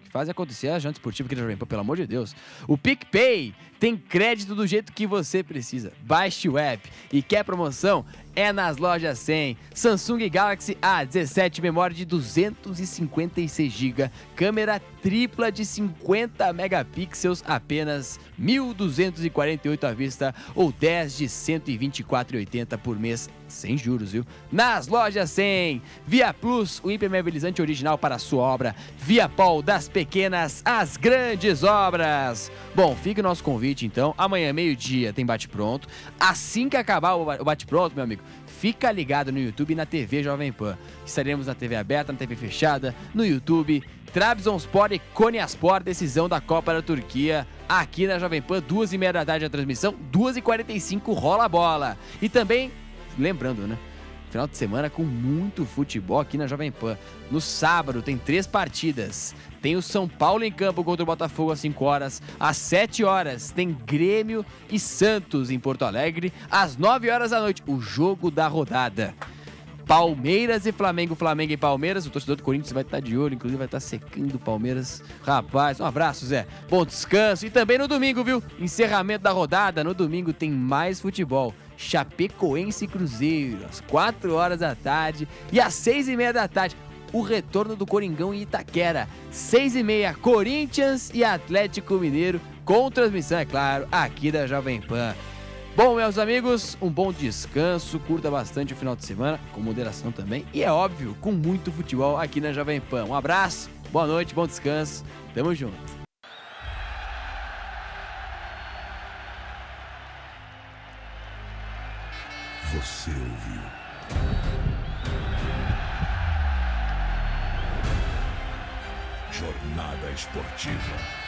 Speaker 4: que fazem acontecer a janta esportiva aqui na Jovem Pan, pelo amor de Deus. O PicPay tem crédito do jeito que você precisa. Baixe o app e quer promoção? É nas lojas cem. Samsung Galaxy A dezessete, memória de duzentos e cinquenta e seis gigas, câmera tripla de cinquenta megapixels, apenas mil duzentos e quarenta e oito à vista ou dez de cento e vinte e quatro reais e oitenta centavos por mês, sem juros, viu? Nas lojas cem. Via Plus, o impermeabilizante original para a sua obra. Via Pol, das pequenas às grandes obras. Bom, fica o nosso convite então. Amanhã, meio-dia, tem bate-pronto. Assim que acabar o bate-pronto, meu amigo, fica ligado no YouTube e na T V Jovem Pan. Estaremos na T V aberta, na T V fechada, no YouTube. Trabzonspor e Konyaspor, decisão da Copa da Turquia. Aqui na Jovem Pan, duas e meia da tarde a transmissão, duas e quarenta e cinco rola a bola. E também, lembrando, né? Final de semana com muito futebol aqui na Jovem Pan. No sábado tem três partidas. Tem o São Paulo em campo contra o Botafogo às cinco horas. Às sete horas tem Grêmio e Santos em Porto Alegre. Às nove horas da noite, o jogo da rodada. Palmeiras e Flamengo, Flamengo e Palmeiras. O torcedor do Corinthians vai estar de olho, inclusive vai estar secando o Palmeiras. Rapaz, um abraço, Zé. Bom descanso. E também no domingo, viu? Encerramento da rodada. No domingo tem mais futebol. Chapecoense e Cruzeiro, às quatro horas da tarde. E às seis e meia da tarde, o retorno do Coringão em Itaquera. Seis e meia, Corinthians e Atlético Mineiro, com transmissão, é claro, aqui da Jovem Pan. Bom, meus amigos, um bom descanso, curta bastante o final de semana, com moderação também, e é óbvio, com muito futebol aqui na Jovem Pan. Um abraço, boa noite, bom descanso, tamo junto.
Speaker 5: Você ouviu? Jornada Esportiva.